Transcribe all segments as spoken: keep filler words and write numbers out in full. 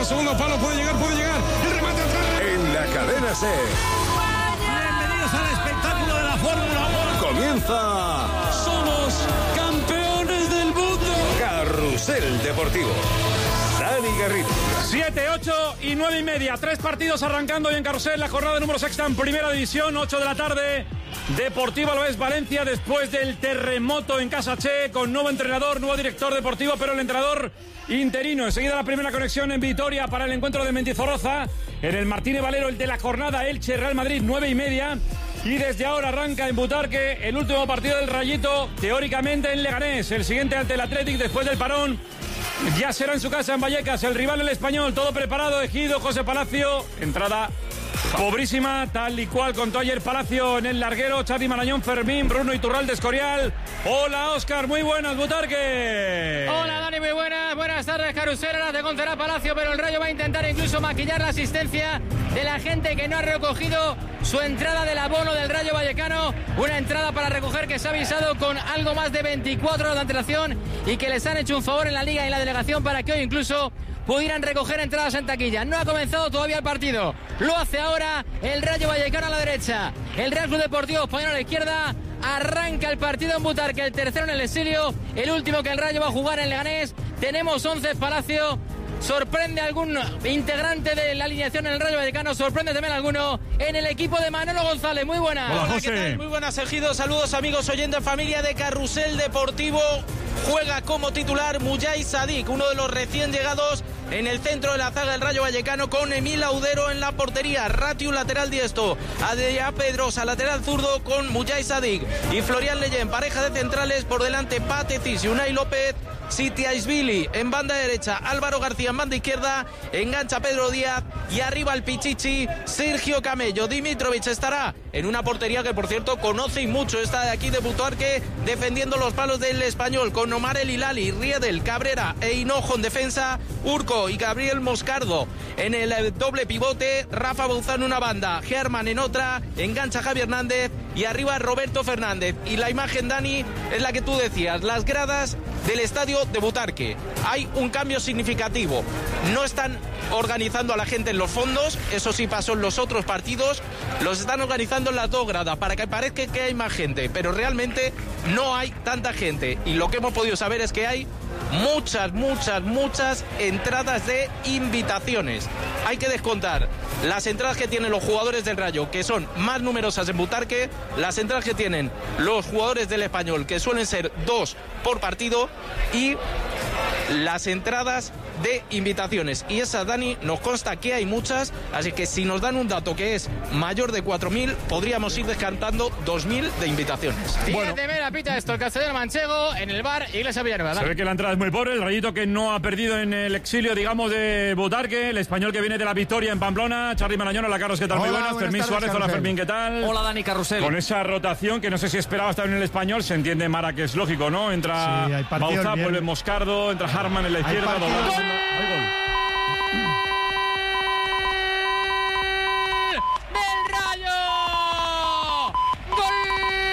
al segundo palo, puede llegar, puede llegar. El remate atrás. En la cadena SER. Bienvenidos al espectáculo de la Fórmula uno. Comienza. Somos campeones del mundo. Carrusel Deportivo. Dani Garrido. siete, ocho y nueve y media. Tres partidos arrancando hoy en Carrusel. La jornada número sexta en Primera División. ocho de la tarde. Deportivo Alavés Valencia después del terremoto en Casa Che, con nuevo entrenador, nuevo director deportivo, pero el entrenador interino. Enseguida la primera conexión en Vitoria para el encuentro de Mendizorroza. En el Martínez Valero, el de la jornada, Elche Real Madrid, nueve y media. Y desde ahora arranca en Butarque el último partido del Rayito, teóricamente en Leganés. El siguiente ante el Athletic después del parón. Ya será en su casa en Vallecas, el rival el Español, todo preparado, Ejido, José Palacio, entrada pobrísima, tal y cual contó ayer Palacio en el larguero, Charly Marañón, Fermín, Bruno Iturralde, Escorial. Hola Óscar, muy buenas, Butarque. Hola Dani, muy buenas, buenas tardes, Carrusel, las de Concera Palacio, pero el Rayo va a intentar incluso maquillar la asistencia de la gente que no ha recogido su entrada del abono del Rayo Vallecano, una entrada para recoger que se ha avisado con algo más de veinticuatro horas de antelación y que les han hecho un favor en la Liga y en la delegación para que hoy incluso pudieran recoger entradas en taquilla. No ha comenzado todavía el partido, lo hace ahora el Rayo Vallecano a la derecha, el Real Club Deportivo Español a la izquierda. Arranca el partido en Butarque, el tercero en el exilio, el último que el Rayo va a jugar en Leganés. Tenemos once Palacio. ¿Sorprende algún integrante de la alineación en el Rayo Vallecano? ¿Sorprende también alguno en el equipo de Manolo González? Muy buenas. Hola, Hola, José. ¿qué tal? Muy buenas, Ejido. Saludos, amigos oyentes, familia de Carrusel Deportivo. Juega como titular Mujay Sadik, uno de los recién llegados en el centro de la zaga del Rayo Vallecano, con Emil Audero en la portería, Ratiu lateral diestro, Adrià Pedrosa lateral zurdo con Mujay Sadik y Florian Leyen, pareja de centrales, por delante Pate Cis y Unai López. Sitiaisvili en banda derecha, Álvaro García en banda izquierda, engancha Pedro Díaz y arriba el Pichichi, Sergio Camello. Dimitrovic estará en una portería que, por cierto, conoce y mucho, está de aquí de Butarque, defendiendo los palos del Español, con Omar El Hilali, Riedel, Cabrera e Hinojo en defensa, Urco y Gabriel Moscardo en el doble pivote, Rafa Bouzá en una banda, Germán en otra, engancha Javi Hernández y arriba Roberto Fernández. Y la imagen, Dani, es la que tú decías, las gradas del estadio de Butarque. Hay un cambio significativo. No están organizando a la gente en los fondos, eso sí pasó en los otros partidos, los están organizando en las dos gradas para que parezca que hay más gente, pero realmente no hay tanta gente. Y lo que hemos podido saber es que hay muchas, muchas, muchas entradas de invitaciones. Hay que descontar las entradas que tienen los jugadores del Rayo, que son más numerosas en Butarque, las entradas que tienen los jugadores del Español, que suelen ser dos por partido, y las entradas de invitaciones. Y esas, Dani, nos consta que hay muchas, así que si nos dan un dato que es mayor de cuatro mil, podríamos ir descartando dos mil de invitaciones. Bueno, de Mera pita esto, el Castellano Manchego en el bar Iglesia Villanueva. Se ve que la entrada es muy pobre, el Rayito que no ha perdido en el exilio, digamos, de Butarque, el Español que viene de la victoria en Pamplona, Charly Marañón, hola Carlos, ¿qué tal? Hola, muy buenas, buenas Fermín tardes, Suárez, hola Carrusel. Fermín, ¿qué tal? Hola Dani Carrusel. Con esa rotación que no sé si esperaba estar en el Español, se entiende Mara que es lógico, ¿no? Entra Sí, hay partidos Bauzá, bien. vuelve Moscardo, entra Harman en la Hay izquierda, partidos. doblado. ¡Gol! Hay gol. ¡Del Rayo! ¡Gol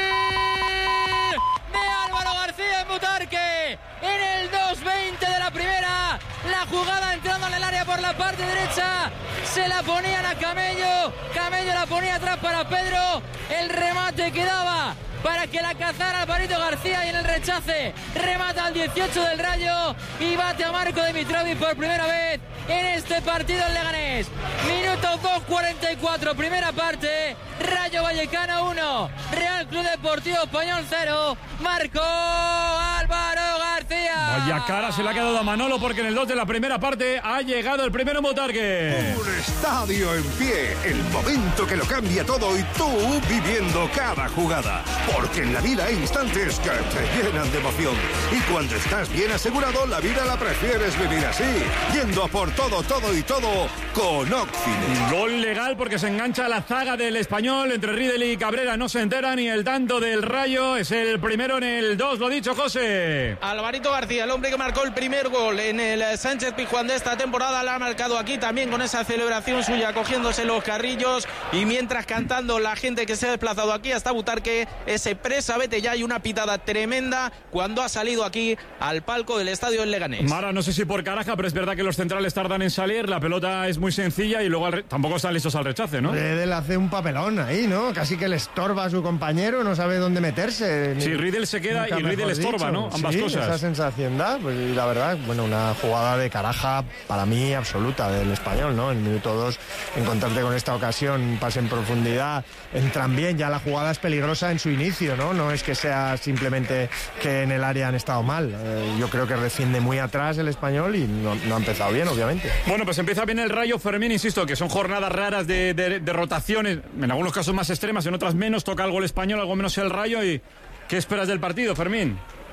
de Álvaro García en Butarque! En el dos veinte de la primera, la jugada entrando en el área por la parte derecha, se la ponían a Camello, Camello la ponía atrás para Pedro, el remate quedaba para que la cazara Alvarito García y en el rechace remata al dieciocho del Rayo y bate a Marco Dimitrovic por primera vez en este partido en Leganés. Minuto dos cuarenta y cuatro, primera parte, Rayo Vallecano uno, Real Club Deportivo Español cero, marcó Álvaro García. Vaya cara se le ha quedado a Manolo porque en el dos de la primera parte ha llegado el primero en Butarque. Un estadio en pie, el momento que lo cambia todo y tú viviendo cada jugada. Porque en la vida hay instantes que te llenan de emoción. Y cuando estás bien asegurado, la vida la prefieres vivir así. Yendo a por todo, todo y todo con Oxine. Gol legal porque se engancha la zaga del Español entre Riedel y Cabrera. No se enteran y el tanto del Rayo es el primero en el dos. Lo dicho, José. Alvarito García Dani, el hombre que marcó el primer gol en el Sánchez Pizjuán de esta temporada, la ha marcado aquí también con esa celebración suya, cogiéndose los carrillos y mientras cantando la gente que se ha desplazado aquí hasta Butarque, ese presa, vete ya, y una pitada tremenda cuando ha salido aquí al palco del estadio del Leganés. Mara, no sé si por caraja, pero es verdad que los centrales tardan en salir, la pelota es muy sencilla y luego al re... tampoco están listos al rechace, ¿no? Riedel hace un papelón ahí, ¿no? Casi que le estorba a su compañero, no sabe dónde meterse. Sí, Riedel se queda y Riedel estorba, dicho. ¿no? Ambas sí, cosas. Esa sensación da, pues, y la verdad, bueno, una jugada de caraja para mí absoluta del español, ¿no? En minuto dos, encontrarte con esta ocasión, pase en profundidad, entran bien, ya la jugada es peligrosa en su inicio, ¿no? No es que sea simplemente que en el área han estado mal. Eh, yo creo que defiende muy atrás el español y no, no ha empezado bien, obviamente. Bueno, pues empieza bien el Rayo, Fermín, insisto, que son jornadas raras de, de, de rotaciones, en algunos casos más extremas, en otras menos, toca algo el español, algo menos el Rayo. ¿Y qué esperas del partido, Fermín?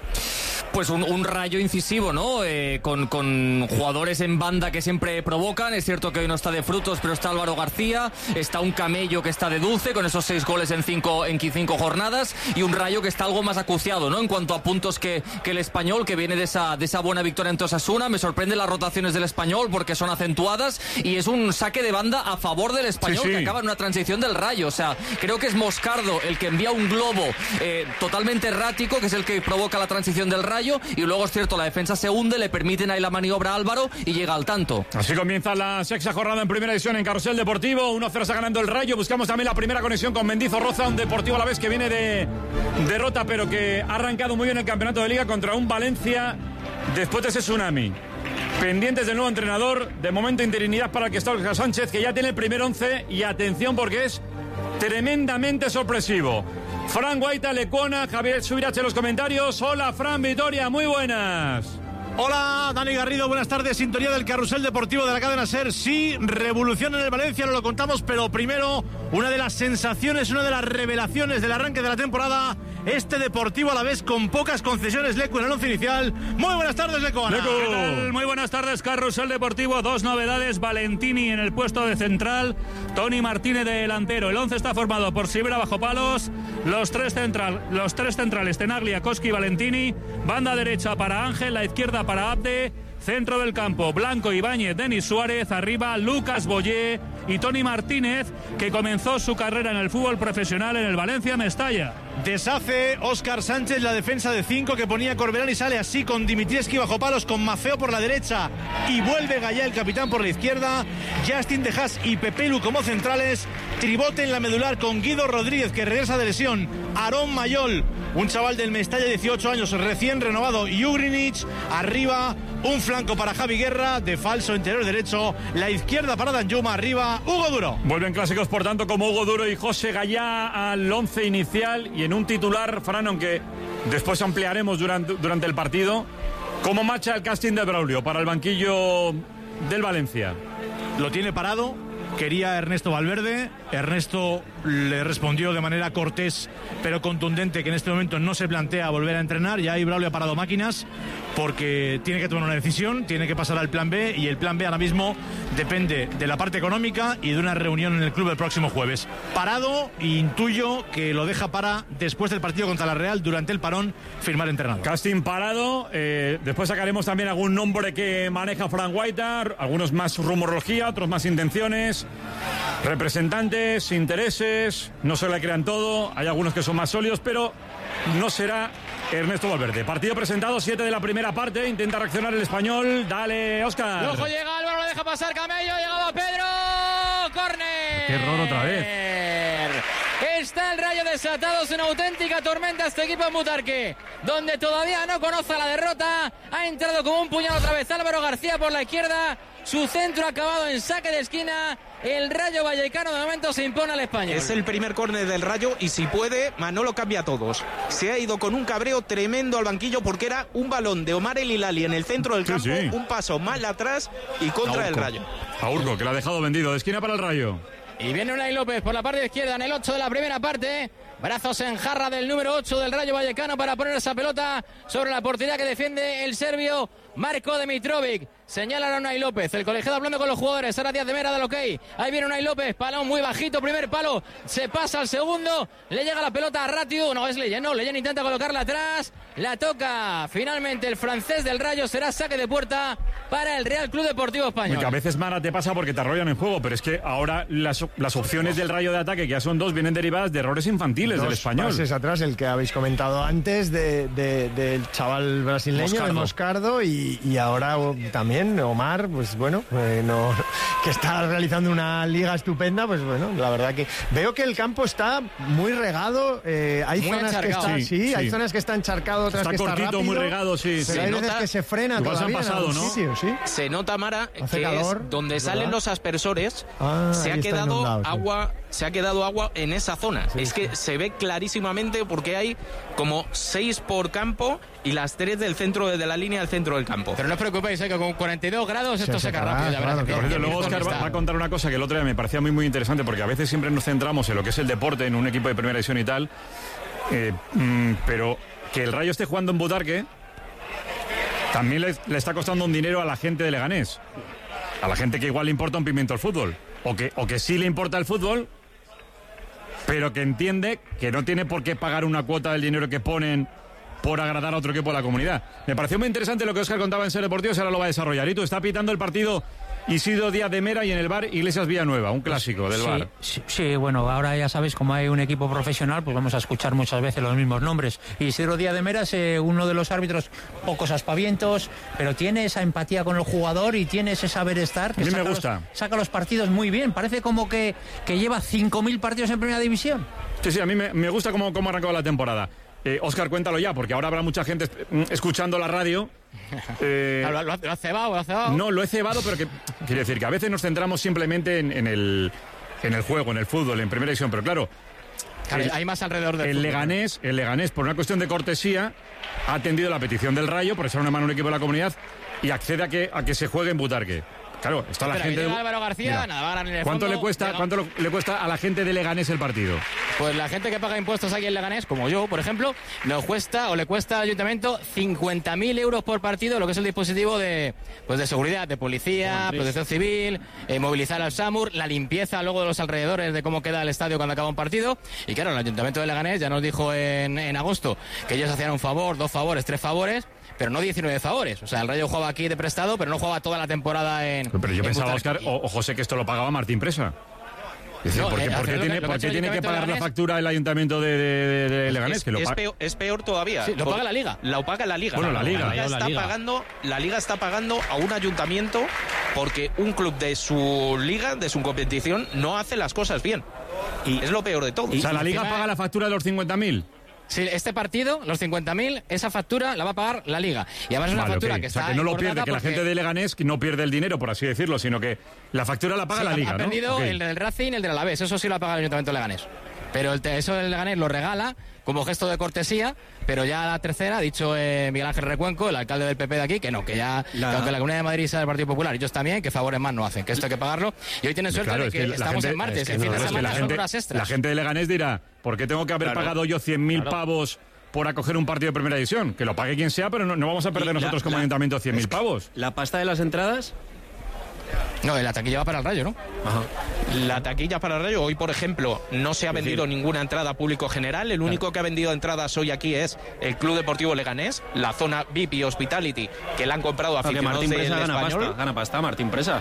Pues un, un Rayo incisivo, ¿no? Eh, con, con jugadores en banda que siempre provocan. Es cierto que hoy no está de Frutos, pero está Álvaro García. Está un Camello que está de dulce, con esos seis goles en cinco, en cinco jornadas. Y un Rayo que está algo más acuciado, ¿no? En cuanto a puntos que, que el Español, que viene de esa, de esa buena victoria en Osasuna. Me sorprenden las rotaciones del Español porque son acentuadas. Y es un saque de banda a favor del Español, sí, sí. que acaba en una transición del Rayo. O sea, creo que es Moscardo el que envía un globo eh, totalmente errático, que es el que provoca la transición del Rayo. Y luego es cierto, la defensa se hunde, le permiten ahí la maniobra a Álvaro y llega al tanto. Así comienza la sexta jornada en primera división en Carrusel Deportivo. uno cero está ganando el Rayo. Buscamos también la primera conexión con Mendizorroza, un Deportivo a la vez que viene de derrota, pero que ha arrancado muy bien el campeonato de Liga contra un Valencia después de ese tsunami. Pendientes del nuevo entrenador, de momento interinidad para el que está Óscar Sánchez, que ya tiene el primer once, y atención porque es tremendamente sorpresivo. Fran Guaita, Lecuona, Javier Subirache en los comentarios. Hola, Fran, Vitoria, muy buenas. Hola, Dani Garrido, buenas tardes. Sintonía del Carrusel Deportivo de la cadena SER. Sí, revolución en el Valencia, no lo contamos, pero primero, una de las sensaciones, una de las revelaciones del arranque de la temporada, este Deportivo a la vez con pocas concesiones. Lecu en el once inicial. Muy buenas tardes, Lecu. ¿Qué tal? Muy buenas tardes, Carrusel Deportivo. Dos novedades: Valentini en el puesto de central, Tony Martínez de delantero. El once está formado por Sibera bajo palos, los tres, central, los tres centrales, Tenaglia, Koski y Valentini, banda derecha para Ángel, la izquierda para Abde, centro del campo, Blanco, Ibáñez, Denis Suárez, arriba Lucas Boyé y Tony Martínez, que comenzó su carrera en el fútbol profesional en el Valencia Mestalla. Deshace Óscar Sánchez la defensa de cinco que ponía Corberán y sale así con Dimitrievski bajo palos, con Mafeo por la derecha y vuelve Gallá, el capitán, por la izquierda, Justin de Haas y Pepelu como centrales, tribote en la medular con Guido Rodríguez, que regresa de lesión, Aarón Mayol, un chaval del Mestalla, dieciocho años, recién renovado, y Ugrinic, arriba un flanco para Javi Guerra, de falso interior derecho, la izquierda para Danjuma, arriba Hugo Duro. Vuelven clásicos, por tanto, como Hugo Duro y José Gallá al once inicial, y en un titular, Fran, aunque después ampliaremos durante, durante el partido, ¿cómo marcha el casting de Braulio para el banquillo del Valencia? Lo tiene parado, quería Ernesto Valverde, Ernesto le respondió de manera cortés pero contundente que en este momento no se plantea volver a entrenar. Ya ahí Braulio ha parado máquinas porque tiene que tomar una decisión, tiene que pasar al plan B, y el plan B ahora mismo depende de la parte económica y de una reunión en el club el próximo jueves. Parado, e intuyo que lo deja para después del partido contra la Real, durante el parón, firmar entrenador. Casting parado, eh, después sacaremos también algún nombre que maneja Fran Guaita, algunos más rumorología, otros más intenciones, representantes, intereses, no se le crean todo, hay algunos que son más sólidos, pero no será Ernesto Valverde. Partido presentado, siete de la primera parte, intenta reaccionar el español, dale Óscar. Ojo, llega Álvaro, lo deja pasar Camello, llegaba Pedro, córner. Qué error otra vez. Está el Rayo desatado, es una auténtica tormenta este equipo en Butarque, donde todavía no conoce la derrota. Ha entrado como un puñal otra vez Álvaro García por la izquierda, su centro ha acabado en saque de esquina. El Rayo Vallecano de momento se impone al Español. Es el primer córner del Rayo y si puede, Manolo cambia a todos. Se ha ido con un cabreo tremendo al banquillo porque era un balón de Omar El Hilali en el centro del campo, sí, sí. Un paso mal atrás y contra el Rayo. A Urco, que lo ha dejado vendido, de esquina para el Rayo. Y viene Unai López por la parte izquierda en el ocho de la primera parte. Brazos en jarra del número ocho del Rayo Vallecano para poner esa pelota sobre la portería que defiende el serbio Marko Dimitrovic. Señala a Unai López, el colegiado hablando con los jugadores. Ahora Díaz de Mera da lo que hay. Ahí viene Unai López, balón muy bajito, primer palo, se pasa al segundo, le llega la pelota a Ratiu, no es Leyen, no, Leyen intenta colocarla atrás, la toca finalmente el francés del Rayo, será saque de puerta para el Real Club Deportivo Español. Que a veces, Mara, te pasa porque te arrollan en juego, pero es que ahora las, las opciones del Rayo de ataque, que ya son dos, vienen derivadas de errores infantiles Dos del Español. pases atrás, el que habéis comentado antes de, de, del chaval brasileño, Moscardo. de Moscardo, y, y ahora oh, también Omar, pues bueno, eh, no, que está realizando una liga estupenda, pues bueno, la verdad que veo que el campo está muy regado, eh, hay muy zonas encharcado. que están, sí, sí, sí. hay zonas que están encharcadas, otras Está que cortito, está rápido, muy regado, sí. pero sí. hay Se veces nota- que se frena Igual se han todavía pasado, en algún ¿no? sitio, sí. Se nota, Mara, Hace que calor, es donde ¿verdad? salen los aspersores, Ah, se ha ahí está quedado inundado, sí. agua, se ha quedado agua en esa zona. Sí, es sí. que se ve clarísimamente porque hay como seis por campo y las tres del centro de la línea del centro del campo. Pero no os preocupéis, eh, que con cuarenta y dos grados esto Se seca secará, rápido, ya verás. claro, que- claro. Por que- cierto, luego que- Oscar que va, está. va a contar una cosa que el otro día me parecía muy muy interesante, porque a veces siempre nos centramos en lo que es el deporte, en un equipo de primera división y tal, eh, mm, pero que el Rayo esté jugando en Butarque también le, le está costando un dinero a la gente de Leganés, a la gente que igual le importa un pimiento el fútbol, o que, o que sí le importa el fútbol, pero que entiende que no tiene por qué pagar una cuota del dinero que ponen por agradar a otro equipo de la comunidad. Me pareció muy interesante lo que Óscar contaba en Ser Deportivos, ahora lo va a desarrollar. Y tú está pitando el partido Isidro Díaz de Mera y en el bar Iglesias Villanueva, un clásico del sí, bar. Sí, sí, bueno, ahora ya sabéis, como hay un equipo profesional, pues vamos a escuchar muchas veces los mismos nombres. Isidro Díaz de Mera es eh, uno de los árbitros, pocos aspavientos, pero tiene esa empatía con el jugador y tiene ese saber estar. Que A mí me saca gusta. Los, saca los partidos muy bien, parece como que, que lleva cinco mil partidos en primera división. Sí, sí, a mí me, me gusta cómo, cómo ha arrancado la temporada. Eh, Óscar, cuéntalo ya, porque ahora habrá mucha gente mm, escuchando la radio. Eh, Lo, lo, lo ha cebado, lo ha cebado. No, lo he cebado, pero que quiere decir que a veces nos centramos simplemente en, en el, en el juego, en el fútbol, en primera división, pero claro, Claro, el- hay más alrededor del el fútbol. Leganés, el Leganés, por una cuestión de cortesía, ha atendido la petición del Rayo por echar una mano a un equipo de la comunidad y accede a que, a que se juegue en Butarque. Claro, está la Espera, gente. que de- llega Álvaro García, Mira, nada, va a ganar en el ¿Cuánto fondo, le cuesta? llega- ¿Cuánto lo- le cuesta a la gente de Leganés el partido? Pues la gente que paga impuestos aquí en Leganés, como yo, por ejemplo, nos cuesta o le cuesta al ayuntamiento cincuenta mil euros por partido, lo que es el dispositivo de, pues de seguridad, de policía, protección civil, eh, movilizar al SAMUR, la limpieza luego de los alrededores de cómo queda el estadio cuando acaba un partido. Y claro, el ayuntamiento de Leganés ya nos dijo en, en agosto que ellos hacían un favor, dos favores, tres favores, pero no diecinueve favores. O sea, el Rayo jugaba aquí de prestado, pero no jugaba toda la temporada en. Pero yo en pensaba, Butarque. Óscar, o, o José, que esto lo pagaba Martín Presa. Es decir, No, ¿por qué, eh, por qué hacer lo que- tiene, lo que por ha qué hecho el tiene que Ayuntamiento de pagar la Leganés? factura el ayuntamiento de, de- de Leganés? Es, que lo es pa- peor, es peor todavía. Sí, lo Por- paga la Liga. Lo paga la Liga. Bueno, la Liga. La La está Liga. pagando, la Liga está pagando a un ayuntamiento porque un club de su liga, de su competición, no hace las cosas bien. Y es lo peor de todo. O sea, la Liga encima- paga la factura de los cincuenta mil. Sí, este partido, los cincuenta mil, esa factura la va a pagar la Liga. Y además es una Vale, factura ok. que O está sea, que no lo engordada pierde, que la porque- gente de Leganés no pierde el dinero, por así decirlo, sino que la factura la paga Sí, la ha- Liga, ha ¿no? perdido Ok. el del Racing y el del Alavés, eso sí lo ha pagado el Ayuntamiento de Leganés. Pero el te- eso del Leganés lo regala como gesto de cortesía, pero ya la tercera ha dicho eh, Miguel Ángel Recuenco, el alcalde del P P de aquí, que no, que ya, La- que aunque la Comunidad de Madrid sea del Partido Popular, ellos también, que favores más no hacen, que esto hay que pagarlo. Y hoy tienen suerte Claro, de es que, la estamos gente- en martes, es que el fin no, de es que semana la son gente- horas extras. La gente de Leganés dirá, ¿por qué tengo que haber Claro. pagado yo cien mil Claro. pavos por acoger un partido de primera división? Que lo pague quien sea, pero no, no vamos a perder Y la- nosotros como la- ayuntamiento cien mil pavos. La pasta de las entradas. No, la taquilla va para el Rayo, ¿no? La taquilla para el Rayo, hoy por ejemplo, no se ha vendido ninguna entrada público general. El único que ha vendido entradas hoy aquí es el Club Deportivo Leganés, la zona V I P y Hospitality, que la han comprado Porque aficionados Martín del Presa gana Español. pasta, gana pasta, Martín Presa.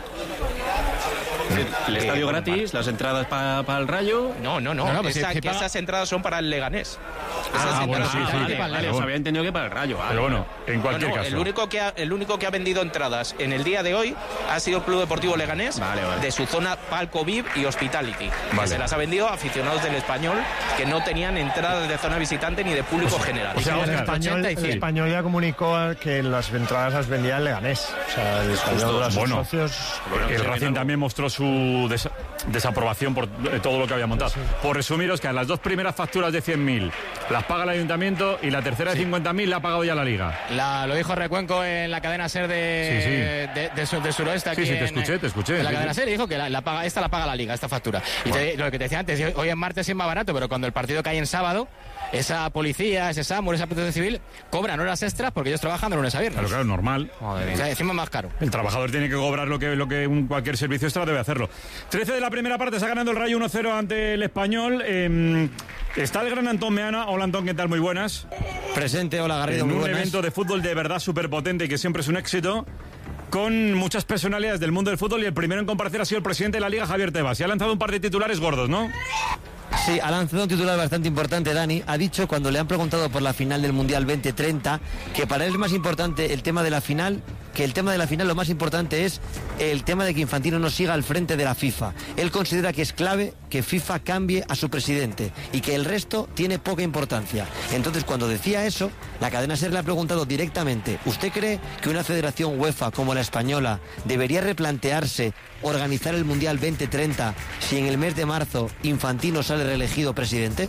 El estadio Eh, gratis, las entradas para el Rayo. No, no, no, No, no, pues esa- si- si que paga- esas entradas son para el Leganés. Esas Ah, bueno, entradas sí, son sí, para el sí. Leganés. Vale, os había entendido que para el Rayo. vale. Pero bueno, en cualquier No, no, caso. el único que ha, el único que ha vendido entradas en el día de hoy ha sido el Club Deportivo Leganés, Vale, vale. de su zona Palco V I P y Hospitality, que Vale. se las ha vendido a aficionados del Español que no tenían entradas de zona visitante ni de público general. o sea, el, Óscar, español, ochenta y el cien. español ya comunicó que las entradas las vendía en Leganés. O sea, el español, Justo, a sus bueno. socios. el Racing también mostró su, desa- desaprobación por todo lo que había montado. Sí. Por resumiros, que a las dos primeras facturas de cien mil las paga el ayuntamiento y la tercera de sí. cincuenta mil la ha pagado ya la Liga. La, lo dijo Recuenco en la cadena SER de, sí, sí. de, de, de, de Suroeste. Aquí sí, sí, te en, escuché, te escuché. En la sí, cadena sí. SER dijo que la, la paga, esta la paga la Liga, esta factura. Y bueno. te, lo que te decía antes, hoy en martes es más barato, pero cuando el partido cae en sábado, esa policía, ese SAMUR, esa protección civil, cobran horas extras porque ellos trabajan de lunes a viernes. Claro, claro, normal. Joder, o sea, encima más caro. El trabajador tiene que cobrar lo que, lo que un, cualquier servicio extra debe hacerlo. trece de la primera parte, está ganando el Rayo uno cero ante el Español. Eh, está el gran Antón Meana. Hola, Antón, ¿qué tal? Muy buenas. Presente, hola, Garrido, en muy un buenas. evento de fútbol de verdad súper potente y que siempre es un éxito, con muchas personalidades del mundo del fútbol, y el primero en comparecer ha sido el presidente de la Liga, Javier Tebas, y ha lanzado un par de titulares gordos, ¿no? Sí, ha lanzado un titular bastante importante, Dani. Ha dicho, cuando le han preguntado por la final del Mundial veinte treinta, que para él es más importante el tema de la final, que el tema de la final lo más importante es el tema de que Infantino no siga al frente de la FIFA. Él considera que es clave que FIFA cambie a su presidente y que el resto tiene poca importancia. Entonces, cuando decía eso, la cadena SER le ha preguntado directamente: ¿usted cree que una federación UEFA como la española debería replantearse organizar el Mundial veinte treinta si en el mes de marzo Infantino sale reelegido presidente?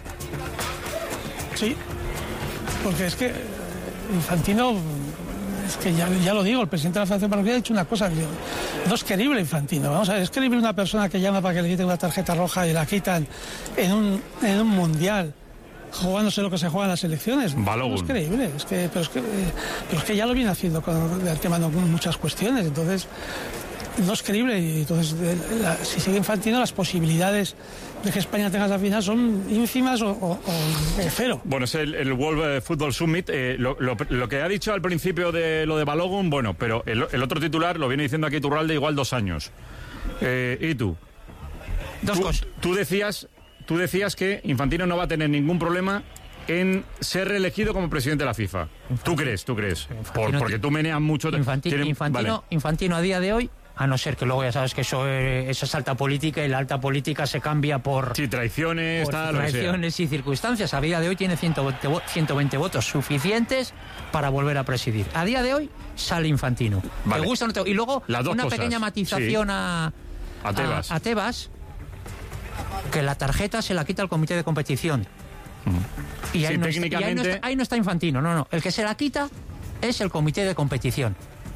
Sí, porque es que Infantino, es que ya, ya lo digo, el presidente de la Federación Marroquí ha dicho una cosa, que no es querible Infantino. Vamos a ver, es querible una persona que llama para que le quiten una tarjeta roja y la quitan en un, en un mundial, jugándose lo que se juega en las elecciones. Balogun. No es creíble, es que, pero, es que, pero es que ya lo viene haciendo con el tema de muchas cuestiones, entonces no es creíble. Y entonces, la, si sigue Infantino, las posibilidades de que España tenga esa final son ínfimas o, o, o cero. Bueno, es el, el World Football Summit. Eh, lo, lo, lo que ha dicho al principio de lo de Balogun, bueno, pero el, el otro titular lo viene diciendo aquí Turralde igual dos años. Eh, ¿Y tú? Dos tú, cosas. Tú decías, tú decías que Infantino no va a tener ningún problema en ser reelegido como presidente de la FIFA. Infantino. ¿Tú crees? ¿Tú crees? Por, porque tú meneas mucho. Infantino, tiene, Infantino, vale. Infantino a día de hoy, a no ser que luego ya sabes que eso, eh, eso es alta política, y la alta política se cambia por... Sí, traiciones, por tal, traiciones y circunstancias. A día de hoy tiene ciento veinte votos suficientes para volver a presidir. A día de hoy sale Infantino. Vale. ¿Te gusta o no te... Y luego Las dos una cosas. pequeña matización sí. a, a, Tebas. a, a Tebas, que la tarjeta se la quita el comité de competición. Mm. Y, ahí, sí, no técnicamente... está, y ahí, no está, ahí no está Infantino, no, no. El que se la quita es el comité de competición.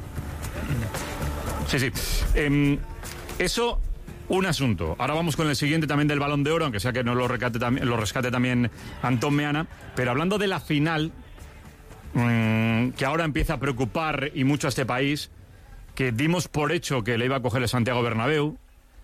Sí, sí. Eh, eso, un asunto. Ahora vamos con el siguiente también del Balón de Oro, aunque sea que no lo rescate también, lo rescate también Antón Meana. Pero hablando de la final, mmm, que ahora empieza a preocupar y mucho a este país, que dimos por hecho que le iba a coger el Santiago Bernabéu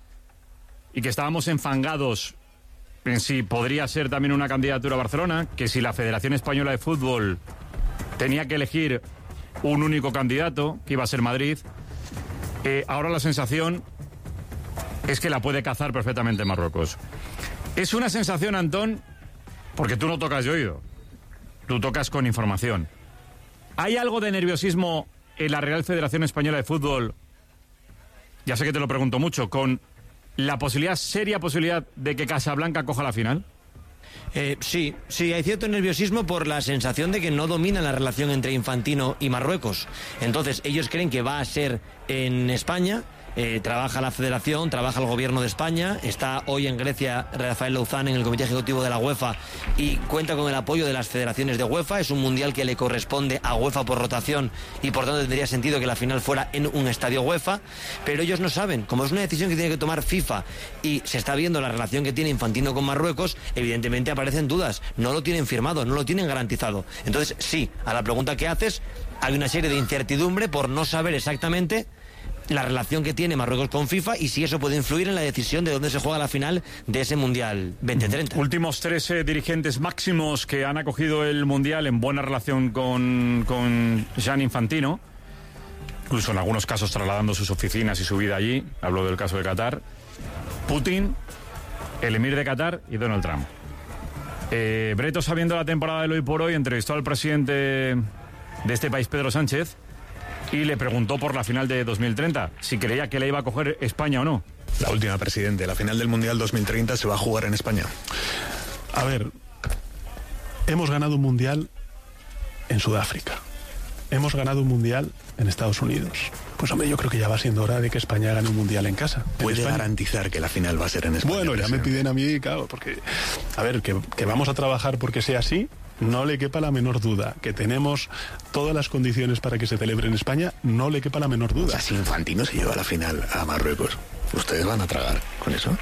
y que estábamos enfangados en si podría ser también una candidatura a Barcelona, que si la Federación Española de Fútbol tenía que elegir un único candidato, que iba a ser Madrid. Eh, ahora la sensación es que la puede cazar perfectamente Marruecos. Es una sensación, Antón, porque tú no tocas de oído, tú tocas con información. ¿Hay algo de nerviosismo en la Real Federación Española de Fútbol? Ya sé que te lo pregunto mucho, con la posibilidad, seria posibilidad, de que Casablanca coja la final. Eh, sí, sí, hay cierto nerviosismo por la sensación de que no domina la relación entre Infantino y Marruecos. Entonces, ellos creen que va a ser en España. Eh, trabaja la Federación, trabaja el Gobierno de España, está hoy en Grecia Rafael Louzán en el Comité Ejecutivo de la UEFA y cuenta con el apoyo de las federaciones de UEFA. Es un mundial que le corresponde a UEFA por rotación y por tanto tendría sentido que la final fuera en un estadio UEFA, pero ellos no saben, como es una decisión que tiene que tomar FIFA y se está viendo la relación que tiene Infantino con Marruecos, evidentemente aparecen dudas, no lo tienen firmado, no lo tienen garantizado. Entonces sí, a la pregunta que haces, hay una serie de incertidumbre por no saber exactamente la relación que tiene Marruecos con FIFA y si eso puede influir en la decisión de dónde se juega la final de ese Mundial veinte treinta. Últimos tres eh, dirigentes máximos que han acogido el Mundial en buena relación con, con Gianni Infantino, incluso en algunos casos trasladando sus oficinas y su vida allí. Hablo del caso de Qatar. Putin, el emir de Qatar y Donald Trump. Eh, Breto, sabiendo la temporada del hoy por hoy, entrevistó al presidente de este país, Pedro Sánchez, y le preguntó por la final de dos mil treinta, si creía que la iba a coger España o no. La última, presidente, la final del Mundial dos mil treinta se va a jugar en España. A ver, hemos ganado un Mundial en Sudáfrica. hemos ganado un mundial en Estados Unidos. Pues hombre, yo creo que ya va siendo hora de que España gane un mundial en casa. ¿Puede garantizar que la final va a ser en España? Bueno, ya me piden a mí, claro, porque, a ver, que, que vamos a trabajar porque sea así, no le quepa la menor duda. Que tenemos todas las condiciones para que se celebre en España, no le quepa la menor duda. O sea, si Infantino se lleva a la final a Marruecos, ¿ustedes van a tragar con eso?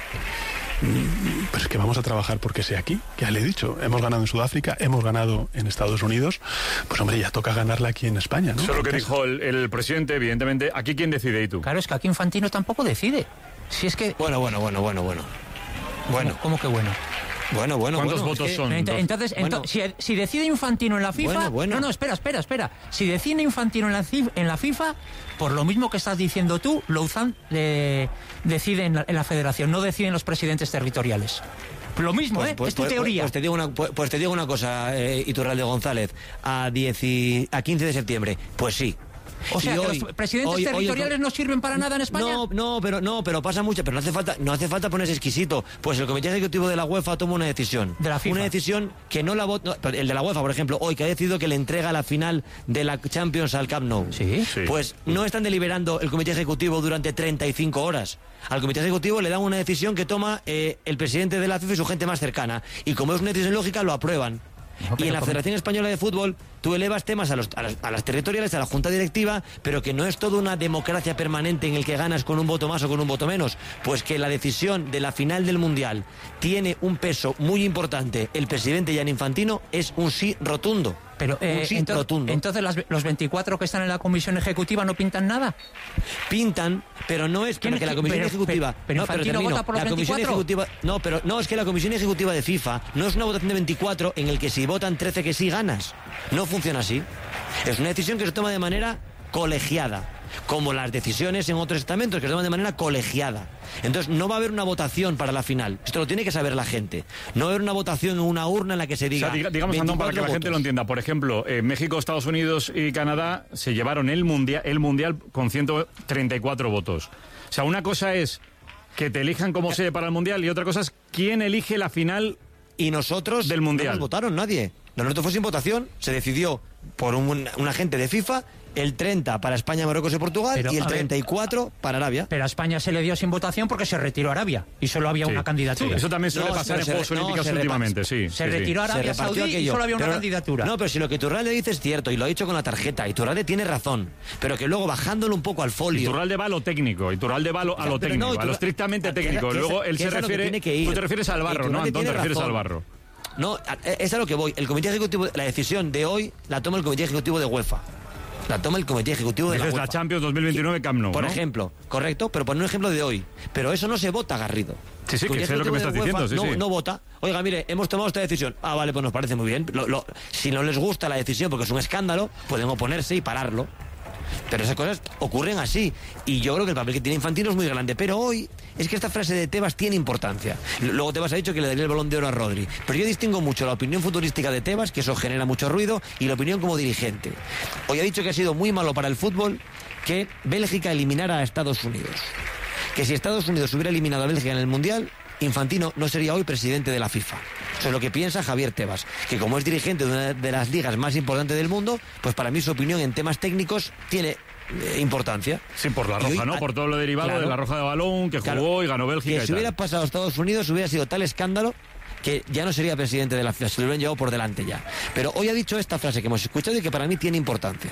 Pero es que vamos a trabajar porque sea aquí, ya le he dicho, hemos ganado en Sudáfrica, hemos ganado en Estados Unidos, pues hombre, ya toca ganarla aquí en España, ¿no? Eso es lo que dijo el, el presidente, evidentemente. ¿Aquí quién decide y tú? Claro, es que aquí Infantino tampoco decide. Si es que... Bueno, bueno, bueno, bueno, bueno. Bueno. ¿Cómo, cómo que bueno? Bueno, bueno, ¿Cuántos bueno, votos es que, son? Entonces, entonces bueno. si, si decide Infantino en la FIFA... Bueno, bueno. No, no, espera, espera, espera. Si decide Infantino en la, en la FIFA, por lo mismo que estás diciendo tú, Louzán eh, decide en la, en la federación, no deciden los presidentes territoriales. Lo mismo, pues, ¿eh? Pues, es tu pues, teoría. Pues te digo una, pues, pues te digo una cosa, eh, Iturralde González, a, diez y, a quince de septiembre, pues sí. O sea, y que hoy, los presidentes hoy, territoriales hoy, no sirven para nada en España. No, no, pero no, pero pasa mucho, pero no hace falta, no hace falta ponerse exquisito. Pues el Comité Ejecutivo de la UEFA toma una decisión. De la FIFA. Una decisión que no la vota, no, el de la UEFA, por ejemplo, hoy que ha decidido que le entrega la final de la Champions al Camp Nou. Sí. Sí. Pues no están deliberando el Comité Ejecutivo durante treinta y cinco horas. Al Comité Ejecutivo le dan una decisión que toma eh, el presidente de la FIFA y su gente más cercana. Y como es una decisión lógica, lo aprueban. No, y en la como... Federación Española de Fútbol tú elevas temas a, los, a, las, a las territoriales, a la Junta Directiva, pero que no es toda una democracia permanente en el que ganas con un voto más o con un voto menos. Pues que la decisión de la final del Mundial tiene un peso muy importante. El presidente Gianni Infantino es un sí rotundo. Pero eh, un sí ento rotundo. Entonces las, los veinticuatro que están en la comisión ejecutiva no pintan nada. Pintan, pero no es porque la comisión pero, ejecutiva. Pero, pero no, pero Infantino termino. vota por los la comisión veinticuatro. ejecutiva. No, pero no es que la comisión ejecutiva de FIFA no es una votación de veinticuatro en el que si votan trece que sí ganas. No funciona así. Es una decisión que se toma de manera colegiada, como las decisiones en otros estamentos que se toman de manera colegiada. Entonces no va a haber una votación para la final. Esto lo tiene que saber la gente. No va a haber una votación en una urna en la que se diga. O sea, digamos, Antón, para que la votos. gente lo entienda. Por ejemplo, eh, México, Estados Unidos y Canadá se llevaron el mundial, el mundial con ciento treinta y cuatro votos. O sea, una cosa es que te elijan como sede para el mundial y otra cosa es quién elige la final. Y nosotros del mundial. No nos votaron nadie. Nosotros fue sin votación. Se decidió por un, un agente de FIFA el treinta para España, Marruecos y Portugal, pero, y el treinta y cuatro ver, para Arabia. Pero a España se le dio sin votación porque se retiró Arabia y solo había sí. una candidatura. Sí, eso también suele no, pasar en Juegos Olímpicos no, últimamente, sí. Se sí, retiró sí. Arabia Saudí aquello. Y solo había una pero, candidatura. No, pero si lo que Iturralde dice es cierto y lo ha dicho con la tarjeta, Iturralde tiene razón, pero que luego bajándolo un poco al folio. Iturralde va a lo técnico, Iturralde va a lo, a lo técnico, no, Iturralde, a lo estrictamente técnico. Que, luego él se refiere. Tú te refieres al barro, ¿no, Antón? Te refieres al barro. No, es a lo que voy. El Comité Ejecutivo, la decisión de hoy la toma el Comité Ejecutivo de UEFA. La toma el Comité Ejecutivo de la UEFA. la Champions dos mil veintinueve Camp Nou, Por ¿no? ejemplo, correcto, pero por un ejemplo de hoy. Pero eso no se vota, Garrido. Sí, sí, que es lo que me estás diciendo, UEFA sí, no, sí. no vota. Oiga, mire, hemos tomado esta decisión. Ah, vale, pues nos parece muy bien. Lo, lo, si no les gusta la decisión porque es un escándalo, pueden oponerse y pararlo. Pero esas cosas ocurren así. Y yo creo que el papel que tiene Infantino es muy grande. Pero hoy es que esta frase de Tebas tiene importancia. Luego Tebas ha dicho que le daría el Balón de Oro a Rodri. Pero yo distingo mucho la opinión futurística de Tebas, que eso genera mucho ruido, y la opinión como dirigente. Hoy ha dicho que ha sido muy malo para el fútbol que Bélgica eliminara a Estados Unidos. Que si Estados Unidos hubiera eliminado a Bélgica en el Mundial, Infantino no sería hoy presidente de la FIFA. Eso es lo que piensa Javier Tebas, que como es dirigente de una de las ligas más importantes del mundo, pues para mí su opinión en temas técnicos tiene eh, importancia. Sí, por la roja, hoy, ¿no? Por todo lo derivado claro, de la roja de balón, que jugó claro, y ganó Bélgica. Que y si tal. hubiera pasado a Estados Unidos hubiera sido tal escándalo que ya no sería presidente de la FIFA, se lo hubieran llevado por delante ya. Pero hoy ha dicho esta frase que hemos escuchado y que para mí tiene importancia.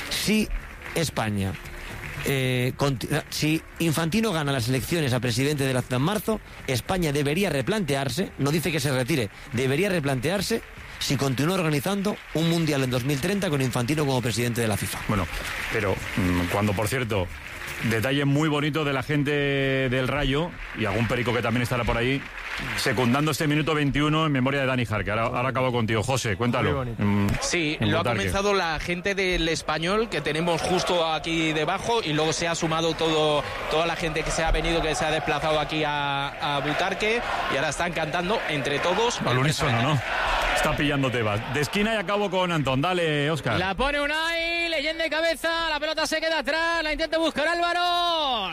Si España... Eh, si Infantino gana las elecciones a presidente de la FIFA en marzo, España debería replantearse, no dice que se retire, debería replantearse si continúa organizando un mundial en dos mil treinta con Infantino como presidente de la FIFA. Bueno, pero cuando, por cierto, detalle muy bonito de la gente del Rayo y algún perico que también estará por ahí, secundando este minuto veintiuno en memoria de Dani Jarque. Ahora, ahora acabo contigo, José, cuéntalo. En, sí, en lo Botarque. Ha comenzado la gente del Español que tenemos justo aquí debajo y luego se ha sumado todo toda la gente que se ha venido, que se ha desplazado aquí a, a Butarque y ahora están cantando entre todos. Al unísono, ¿no? Está pillando Tebas. De esquina y acabo con Antón. Dale, Óscar. La pone Unai, leyenda de cabeza, la pelota se queda atrás, la intenta buscar Álvaro. Le pegaba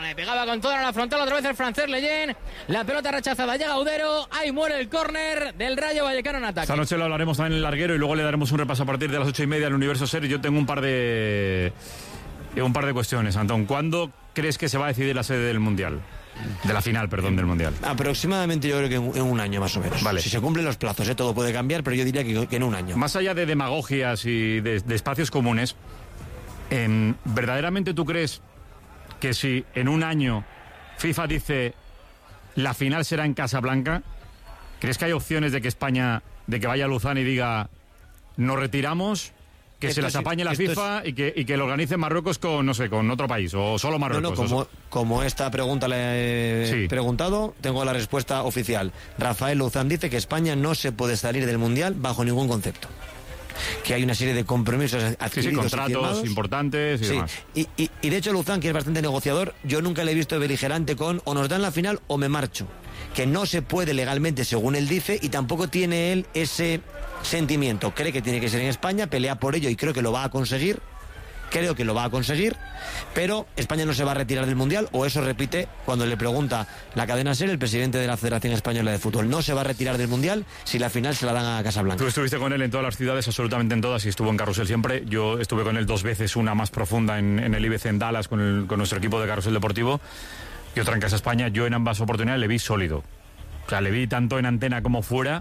va con toda la frontal otra vez el francés Leyen. La pelota rechazada, llega Udero. Ahí muere el córner del Rayo Vallecano en ataque. Esta noche lo hablaremos también en el larguero y luego le daremos un repaso a partir de las ocho y media al Universo Ser. Yo tengo un par de un par de cuestiones, Antón. ¿Cuándo crees que se va a decidir la sede del Mundial? De la final, perdón, del Mundial. Aproximadamente yo creo que en, en un año más o menos. Vale. Si se cumplen los plazos, ¿eh? Todo puede cambiar, pero yo diría que, que en un año. Más allá de demagogias y de, de espacios comunes, eh, ¿verdaderamente tú crees que si en un año FIFA dice la final será en Casablanca, crees que hay opciones de que España, de que vaya a Luzán y diga nos retiramos? Que esto se las apañe la FIFA es... y, que, y que lo organice Marruecos con, no sé, con otro país, o solo Marruecos. No, no, como, como esta pregunta le he sí. preguntado, tengo la respuesta oficial. Rafael Luzán dice que España no se puede salir del Mundial bajo ningún concepto. Que hay una serie de compromisos adquiridos, sí, sí, contratos y importantes y sí. demás. Y, y, y de hecho Luzán, que es bastante negociador, yo nunca le he visto beligerante con o nos dan la final o me marcho. Que no se puede legalmente, según él dice, y tampoco tiene él ese sentimiento. Cree que tiene que ser en España, pelea por ello y creo que lo va a conseguir. Creo que lo va a conseguir, pero España no se va a retirar del Mundial, o eso repite cuando le pregunta la cadena SER, el presidente de la Federación Española de Fútbol. No se va a retirar del Mundial si la final se la dan a Casablanca. Tú estuviste con él en todas las ciudades, absolutamente en todas, y estuvo en Carrusel siempre. Yo estuve con él dos veces, una más profunda en, en el I B C en Dallas con, el, con nuestro equipo de Carrusel Deportivo, y otra en Casa España. Yo en ambas oportunidades le vi sólido. O sea, le vi tanto en antena como fuera,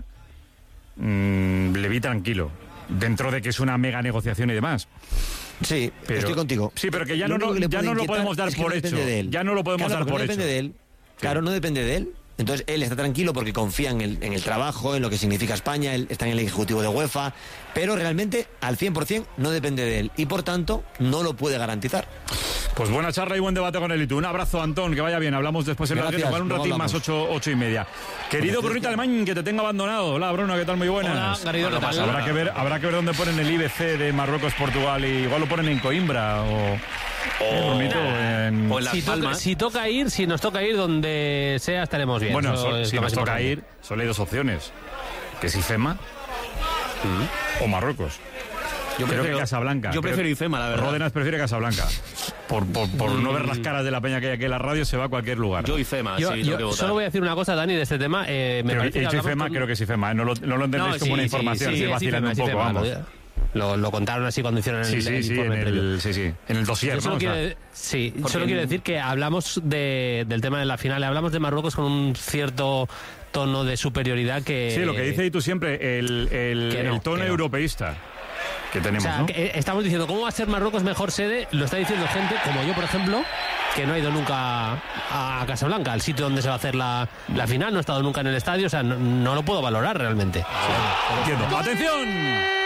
mmm, le vi tranquilo, dentro de que es una mega negociación y demás. Sí, pero, estoy contigo. Sí, pero que ya lo no, que ya no lo podemos dar por hecho. Ya no lo podemos claro, dar por no hecho. Depende de él. Claro, no depende de él. Entonces él está tranquilo porque confía en el, en el trabajo, en lo que significa España, él está en el ejecutivo de UEFA, pero realmente al cien por ciento no depende de él y por tanto no lo puede garantizar. Pues buena charla y buen debate con él y tú. Un abrazo, Antón, que vaya bien. Hablamos después en la radio, igual un ratín más, ocho, ocho y media. Querido Brunito Alemán, que te tengo abandonado. Hola, Bruno, ¿qué tal? Muy buenas. Hola, Garrido, ¿qué tal? Habrá que ver, habrá que ver dónde ponen el I B C de Marruecos, Portugal, y igual lo ponen en Coimbra o... O, Brunito, en... o en Las si Palmas. Toca, si toca ir, si nos toca ir donde sea, estaremos bien. Bueno, so, so, si nos toca ir, solo hay dos opciones. Que es IFEMA mm. o Marruecos. Yo Creo prefiero, que Casablanca. Yo prefiero IFEMA, la verdad. Ródenas prefiere Casablanca. Por, por, por mm. no ver las caras de la peña que hay aquí en la radio, se va a cualquier lugar. Yo IFEMA, yo, sí, yo tengo que votar. Solo voy a decir una cosa, Dani, de este tema. Eh, me creo, he dicho IFEMA, con... creo que es IFEMA. ¿eh? No, lo, no lo entendéis no, como sí, una información, sí, sí, sí, vacilando sí, un poco, vamos. Lo, lo contaron así cuando hicieron el, sí, sí, el sí, informe en el, sí, sí, en el dossier, solo ¿no? quiero, o sea, sí, solo quiero decir que hablamos de, del tema de la final, hablamos de Marruecos con un cierto tono de superioridad que... Sí, lo que dice tú siempre, el, el, no, el tono no. europeísta que tenemos, o sea, ¿no? que estamos diciendo, ¿cómo va a ser Marruecos mejor sede? Lo está diciendo gente como yo, por ejemplo, que no ha ido nunca a Casablanca, al sitio donde se va a hacer la, la final, no ha estado nunca en el estadio, o sea, no, no lo puedo valorar realmente. Sí, entiendo. ¡Atención!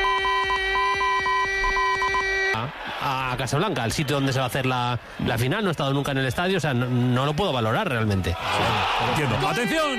A Casablanca, al sitio donde se va a hacer la, la final, no he estado nunca en el estadio, o sea, no, no lo puedo valorar realmente. Sí, entiendo. ¡Atención!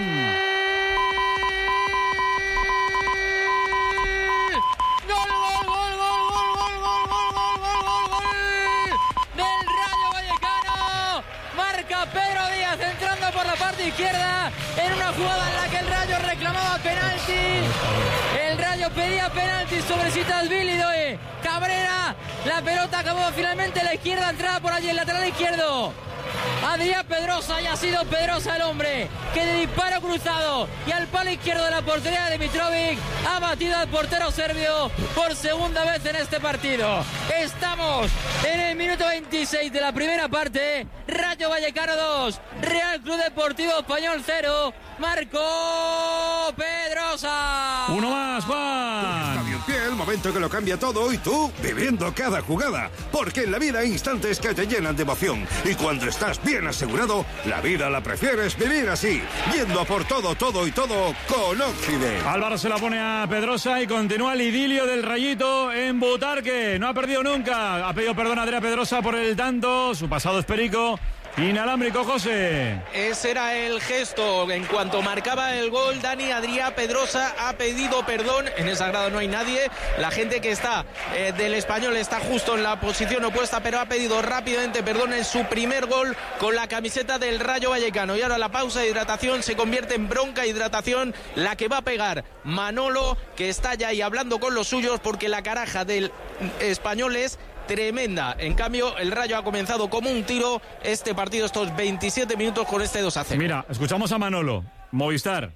¡Gol, gol, gol, gol, gol, gol, gol, gol, gol, gol! ¡Del Rayo Vallecano! Marca Pedro Díaz entrando por la parte izquierda en una jugada en la que el Rayo reclamaba penalti. El Rayo pedía penalti sobre Sitasvili. Cabrera, la pelota acabó finalmente a la izquierda, entrada por allí el lateral izquierdo. Adrián Pedrosa, y ha sido Pedrosa el hombre que de disparo cruzado y al palo izquierdo de la portería de Mitrovic ha batido al portero serbio por segunda vez en este partido. Estamos en el minuto veintiséis de la primera parte. Rayo Vallecano dos, Real Club Deportivo Español cero. Marcó Pedrosa. Uno más, Juan. Estadio en pie, el momento que lo cambia todo y tú viviendo cada jugada. Porque en la vida hay instantes que te llenan de emoción. Y cuando estás bien asegurado, la vida la prefieres vivir así. Yendo a por todo, todo y todo con Occident. Álvaro se la pone a Pedrosa y continúa el idilio del Rayito en Butarque. No ha perdido nunca. Ha pedido perdón a Adrián Pedrosa por el tanto. Su pasado es perico. Inalámbrico, José. Ese era el gesto. En cuanto marcaba el gol, Dani Adrián Pedrosa ha pedido perdón. En esa grada no hay nadie. La gente que está eh, del Español está justo en la posición opuesta, pero ha pedido rápidamente perdón en su primer gol con la camiseta del Rayo Vallecano. Y ahora la pausa de hidratación se convierte en bronca hidratación, la que va a pegar Manolo, que está ya ahí hablando con los suyos, porque la caraja del Español es tremenda. En cambio, el Rayo ha comenzado como un tiro este partido, estos veintisiete minutos con este dos a cero. Mira, escuchamos a Manolo, Movistar.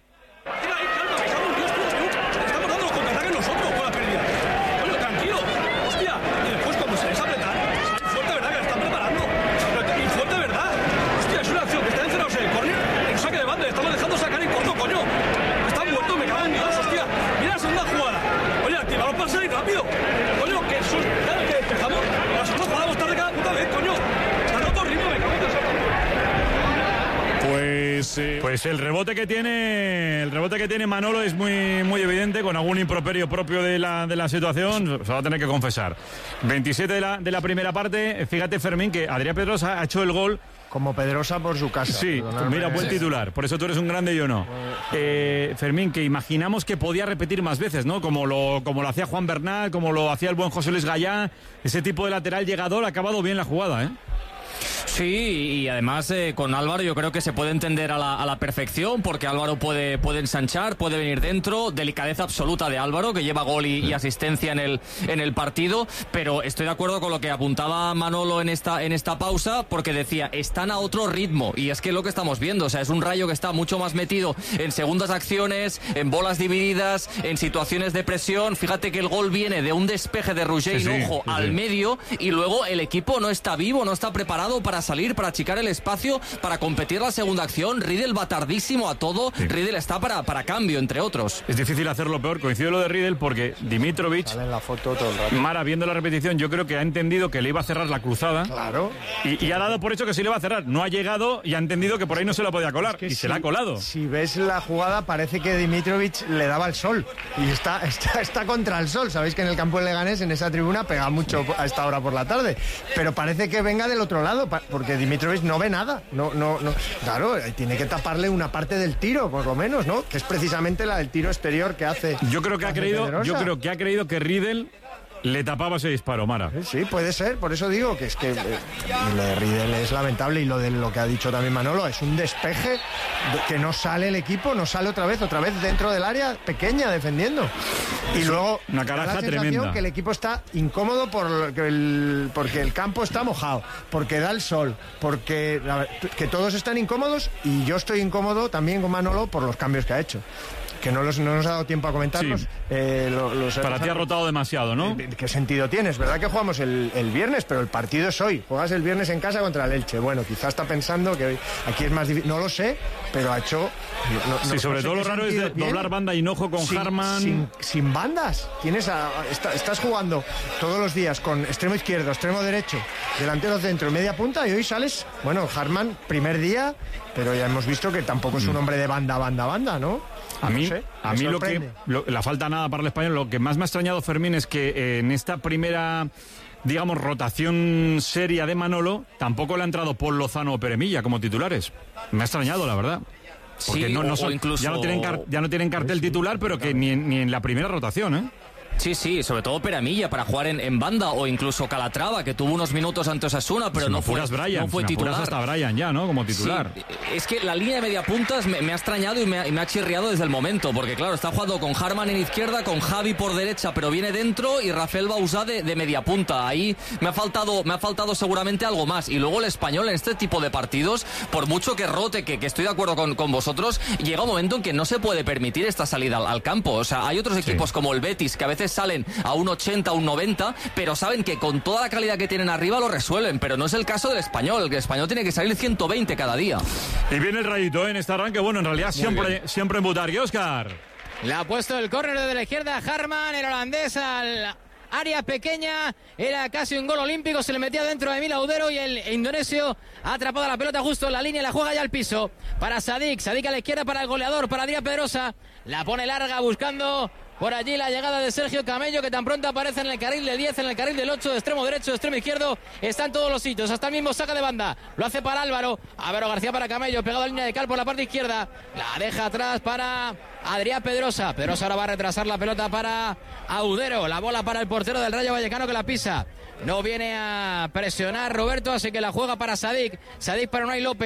Pues el rebote que tiene el rebote que tiene Manolo es muy muy evidente, con algún improperio propio de la, de la situación, se va a tener que confesar. veintisiete de la, de la primera parte, fíjate, Fermín, que Adrián Pedrosa ha hecho el gol como Pedrosa por su casa. Sí, perdonadme. Mira, buen titular, por eso tú eres un grande y yo no. Eh, Fermín, que imaginamos que podía repetir más veces, ¿no? Como lo, como lo hacía Juan Bernal, como lo hacía el buen José Luis Gallá, ese tipo de lateral llegador ha acabado bien la jugada, ¿eh? Sí, y además eh, con Álvaro yo creo que se puede entender a la, a la perfección, porque Álvaro puede, puede ensanchar, puede venir dentro, delicadeza absoluta de Álvaro, que lleva gol y, y asistencia en el, en el partido, pero estoy de acuerdo con lo que apuntaba Manolo en esta, en esta pausa, porque decía, están a otro ritmo, y es que lo que estamos viendo, o sea, es un Rayo que está mucho más metido en segundas acciones, en bolas divididas, en situaciones de presión. Fíjate que el gol viene de un despeje de Roger sí, Hinojo sí, sí, al sí. medio, y luego el equipo no está vivo, no está preparado para salir, para achicar el espacio, para competir la segunda acción. Riedel va tardísimo a todo. Sí. Riedel está para, para cambio, entre otros. Es difícil hacerlo peor. Coincido lo de Riedel porque Dimitrovic, sale en la foto todo el rato. Mara, viendo la repetición, yo creo que ha entendido que le iba a cerrar la cruzada. Claro. Y, y ha dado por hecho que sí le va a cerrar. No ha llegado y ha entendido que por ahí no se la podía colar. Es que y si, se la ha colado. Si ves la jugada, parece que Dimitrovic le daba el sol. Y está, está, está contra el sol. Sabéis que en el campo del Leganés, en esa tribuna, pega mucho a esta hora por la tarde. Pero parece que venga del otro lado, porque Dimitrovic no ve nada, no, no, no. Claro, tiene que taparle una parte del tiro, por lo menos, ¿no? Que es precisamente la del tiro exterior que hace. Yo creo que ha creído, Pedrosa. yo creo que ha creído que Riedel le tapaba ese disparo, Mara. Sí, puede ser, por eso digo que es que eh, lo de Riedel es lamentable, y lo de lo que ha dicho también Manolo, es un despeje de, que no sale el equipo, no sale otra vez, otra vez dentro del área pequeña defendiendo. Y es luego una caraja tremenda, que el equipo está incómodo por el, porque el campo está mojado, porque da el sol, porque que todos están incómodos, y yo estoy incómodo también con Manolo por los cambios que ha hecho, que no, los, no nos ha dado tiempo a comentarlos. Sí. Eh, lo, los, Para ti ha rotado demasiado, ¿no? ¿Qué sentido tiene? Es verdad que jugamos el, el viernes, pero el partido es hoy. Juegas el viernes en casa contra el Elche. Bueno, quizás está pensando que hoy, aquí es más difícil. No lo sé, pero ha hecho... No, sí, no, sobre no todo lo raro es de doblar banda Hinojo con sin, Harman. Sin, sin bandas. Tienes a, está, estás jugando todos los días con extremo izquierdo, extremo derecho, delantero centro y media punta, y hoy sales... Bueno, Harman, primer día, pero ya hemos visto que tampoco es un hombre de banda, banda, banda, ¿no? A mí, no sé, a mí lo que lo, la falta nada para el español, lo que más me ha extrañado, Fermín, es que eh, en esta primera, digamos, rotación seria de Manolo, tampoco le ha entrado Paul Lozano o Peremilla como titulares. Me ha extrañado, la verdad. Porque sí, no, no o, son, o incluso... ya, no tienen car, ya no tienen cartel titular, pero que ni en, ni en la primera rotación, ¿eh? Sí, sí, sobre todo Peramilla para jugar en, en banda, o incluso Calatrava, que tuvo unos minutos ante Osasuna, pero si no, fue, Brian, no fue si titular. hasta Brian ya, ¿no? Como titular. Sí, es que la línea de media puntas me, me ha extrañado y me ha, y me ha chirriado desde el momento, porque claro, está jugando con Harman en izquierda, con Javi por derecha, pero viene dentro, y Rafael Bauzá de, de media punta. Ahí me ha faltado me ha faltado seguramente algo más. Y luego el español en este tipo de partidos, por mucho que rote, que, que estoy de acuerdo con, con vosotros, llega un momento en que no se puede permitir esta salida al, al campo. O sea, hay otros equipos sí. como el Betis, que a veces salen a un ochenta, un noventa, pero saben que con toda la calidad que tienen arriba lo resuelven, pero no es el caso del español. El español tiene que salir ciento veinte cada día. Y viene el Rayito, ¿eh? En este arranque, bueno, en realidad Muy siempre, bien. siempre en Butarque, Óscar. Le ha puesto el córner de la izquierda a Harman, el holandés al área pequeña, era casi un gol olímpico, se le metía dentro de Emil Audero, y el indonesio ha atrapado la pelota justo en la línea, la juega ya al piso para Sadik, Sadik a la izquierda para el goleador, para Adrián Pedrosa, la pone larga buscando por allí la llegada de Sergio Camello, que tan pronto aparece en el carril del diez, en el carril del ocho, de extremo derecho, de extremo izquierdo, está en todos los sitios, hasta el mismo saca de banda, lo hace para Álvaro, Álvaro García para Camello, pegado a la línea de cal por la parte izquierda, la deja atrás para Adrián Pedrosa, Pedrosa ahora va a retrasar la pelota para Audero, la bola para el portero del Rayo Vallecano, que la pisa, no viene a presionar Roberto, así que la juega para Sadik, Sadik para Unai López,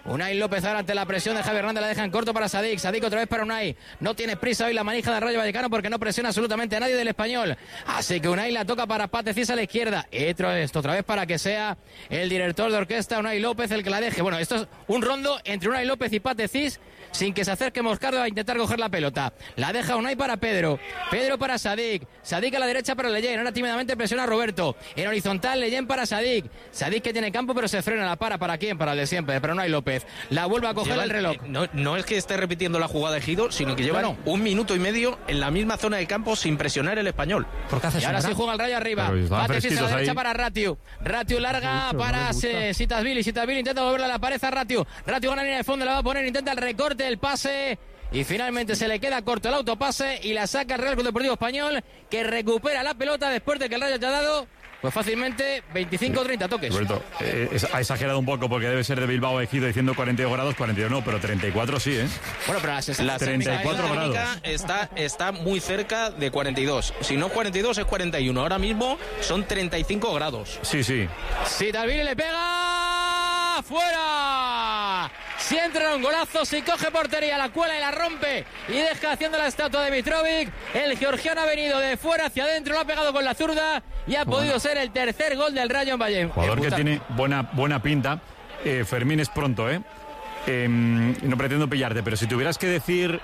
Unai López ahora ante la presión de Javi Hernández, la deja en corto para Sadik. Sadik otra vez para Unai. No tiene prisa hoy la manija del Rayo Vallecano porque no presiona absolutamente a nadie del Español. Así que Unai la toca para Pate Cis a la izquierda. Esto, esto otra vez para que sea el director de orquesta, Unai López, el que la deje. Bueno, esto es un rondo entre Unai López y Pate Cis sin que se acerque Moscardo a intentar coger la pelota. La deja Unai para Pedro. Pedro para Sadik. Sadik a la derecha para Leyen. Ahora tímidamente presiona a Roberto. En horizontal, Leyen para Sadik. Sadik que tiene campo pero se frena. La para. ¿Para quién? Para el de siempre. Pero Unai López. La vuelve a coger Llevan, el reloj. Eh, no, no es que esté repitiendo la jugada de Gido, sino que llevan Bueno. un minuto y medio en la misma zona de campo sin presionar el Español. Y ahora sí juega el Rayo arriba. Pate Cis a la derecha para Ratiu. Ratiu larga para Sitasvili. Sitasvili intenta volverla a la pared a Ratiu. Ratiu gana la línea de fondo, la va a poner, intenta el recorte, el pase. Y finalmente se le queda corto el autopase y la saca el Real Club Deportivo Español, que recupera la pelota después de que el Rayo te ha dado pues fácilmente veinticinco o treinta toques. Roberto, eh, es- ha exagerado un poco porque debe ser de Bilbao Ejido diciendo cuarenta y dos grados, cuarenta y dos no, pero treinta y cuatro sí, ¿eh? Bueno, pero las La treinta y cuatro sensación grados. térmica está, está muy cerca de cuarenta y dos. Si no es cuarenta y dos, es cuarenta y uno. Ahora mismo son treinta y cinco grados. Sí, sí. Sitasvili le pega fuera. Si entra un golazo, si coge portería, la cuela y la rompe y deja haciendo la estatua de Mitrovic. El georgiano ha venido de fuera hacia adentro, lo ha pegado con la zurda y ha podido ser el tercer gol del Rayo en Valle. Jugador que tiene buena, buena pinta. Eh, Fermín es pronto, ¿eh? Eh, No pretendo pillarte, pero si tuvieras que decir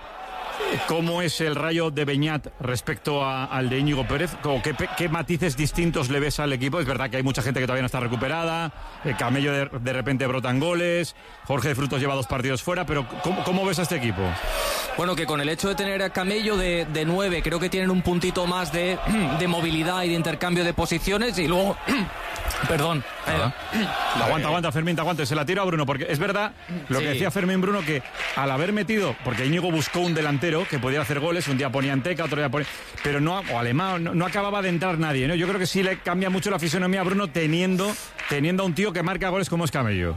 cómo es el Rayo de Beñat respecto a- al de Íñigo Pérez, o qué, pe- qué matices distintos le ves al equipo. Es verdad que hay mucha gente que todavía no está recuperada, eh, Camello de, de repente brotan goles, Jorge de Frutos lleva dos partidos fuera, pero ¿cómo, cómo ves a este equipo? Bueno, que con el hecho de tener a Camello de, de nueve, creo que tienen un puntito más de, de movilidad y de intercambio de posiciones y luego... Perdón. Eh, Aguanta, aguanta, Fermín, te aguanta. Se la tiro a Bruno, porque es verdad lo Sí. que decía Fermín Bruno, que al haber metido, porque Íñigo buscó un delantero que podía hacer goles, un día ponía Anteca, otro día ponía... Pero no, o Alemán, no, no acababa de entrar nadie, ¿no? Yo creo que sí le cambia mucho la fisonomía a Bruno teniendo, teniendo a un tío que marca goles como es Camello.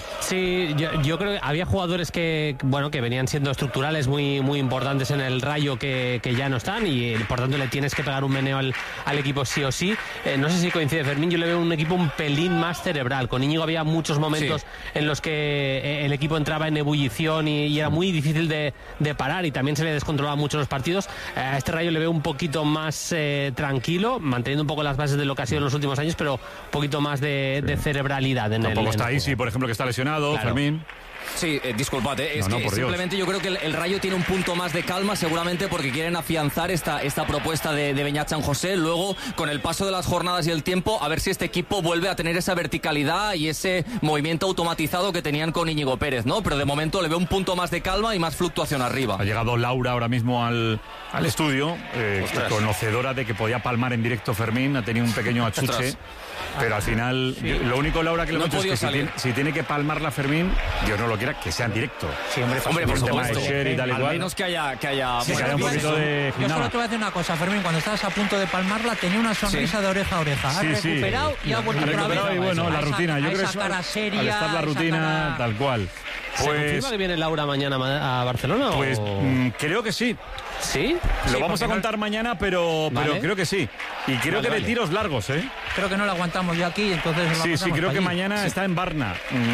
Sí, yo, yo creo que había jugadores que bueno que venían siendo estructurales muy muy importantes en el Rayo que, que ya no están y eh, por tanto le tienes que pegar un meneo al, al equipo sí o sí. Eh, no sé si coincide Fermín, yo le veo un equipo un pelín más cerebral. Con Íñigo había muchos momentos Sí. en los que eh, el equipo entraba en ebullición y, y era muy difícil de, de parar y también se le descontrolaba mucho los partidos. Eh, a este Rayo le veo un poquito más eh, tranquilo, manteniendo un poco las bases de lo que ha sido en los últimos años, pero un poquito más de, de cerebralidad en el Tampoco en está el ahí, juego. sí, por ejemplo, que está lesionado, Claro. Fermín. Sí, eh, disculpad, eh, es No, no, que por Dios. simplemente yo creo que el, el Rayo tiene un punto más de calma seguramente porque quieren afianzar esta, esta propuesta de, de Beñat San José. Luego, con el paso de las jornadas y el tiempo, a ver si este equipo vuelve a tener esa verticalidad y ese movimiento automatizado que tenían con Íñigo Pérez, ¿no? Pero de momento le veo un punto más de calma y más fluctuación arriba. Ha llegado Laura ahora mismo al, al estudio, eh, Ostras. conocedora de que podía palmar en directo Fermín, ha tenido un pequeño achuche. Ostras. Pero al final, yo- lo único, Laura, que le No hemos ha dicho es que si podido tiene, si tiene que palmarla Fermín, Dios no lo quiera, que sea en directo. Sí, hombre, Hombre, por El tema de supuesto. Sher y tal y Al cual. menos que haya... Que haya Sí, que bueno, haya un pues poquito eso. de Yo solo gimnama. te voy a decir una cosa, Fermín. Cuando estabas a punto de palmarla, tenía una sonrisa Sí. de oreja a oreja. Ha Sí, sí. recuperado y ha vuelto Ha otra vez. recuperado y bueno, a la esa- rutina. Yo a creo que esa eso, cara al seria, estar la esa rutina, cara- tal cual. ¿Se confirma Pues, que viene Laura mañana ma- a Barcelona? pues o... mm, creo que sí. ¿Sí? Lo Sí, vamos a porque no- contar mañana, pero, pero Vale. creo que sí. Y creo Vale, que de vale. tiros largos, ¿eh? Creo que no la aguantamos ya aquí, entonces la Sí, sí, pasamos creo pa' que allí. mañana está en Varna.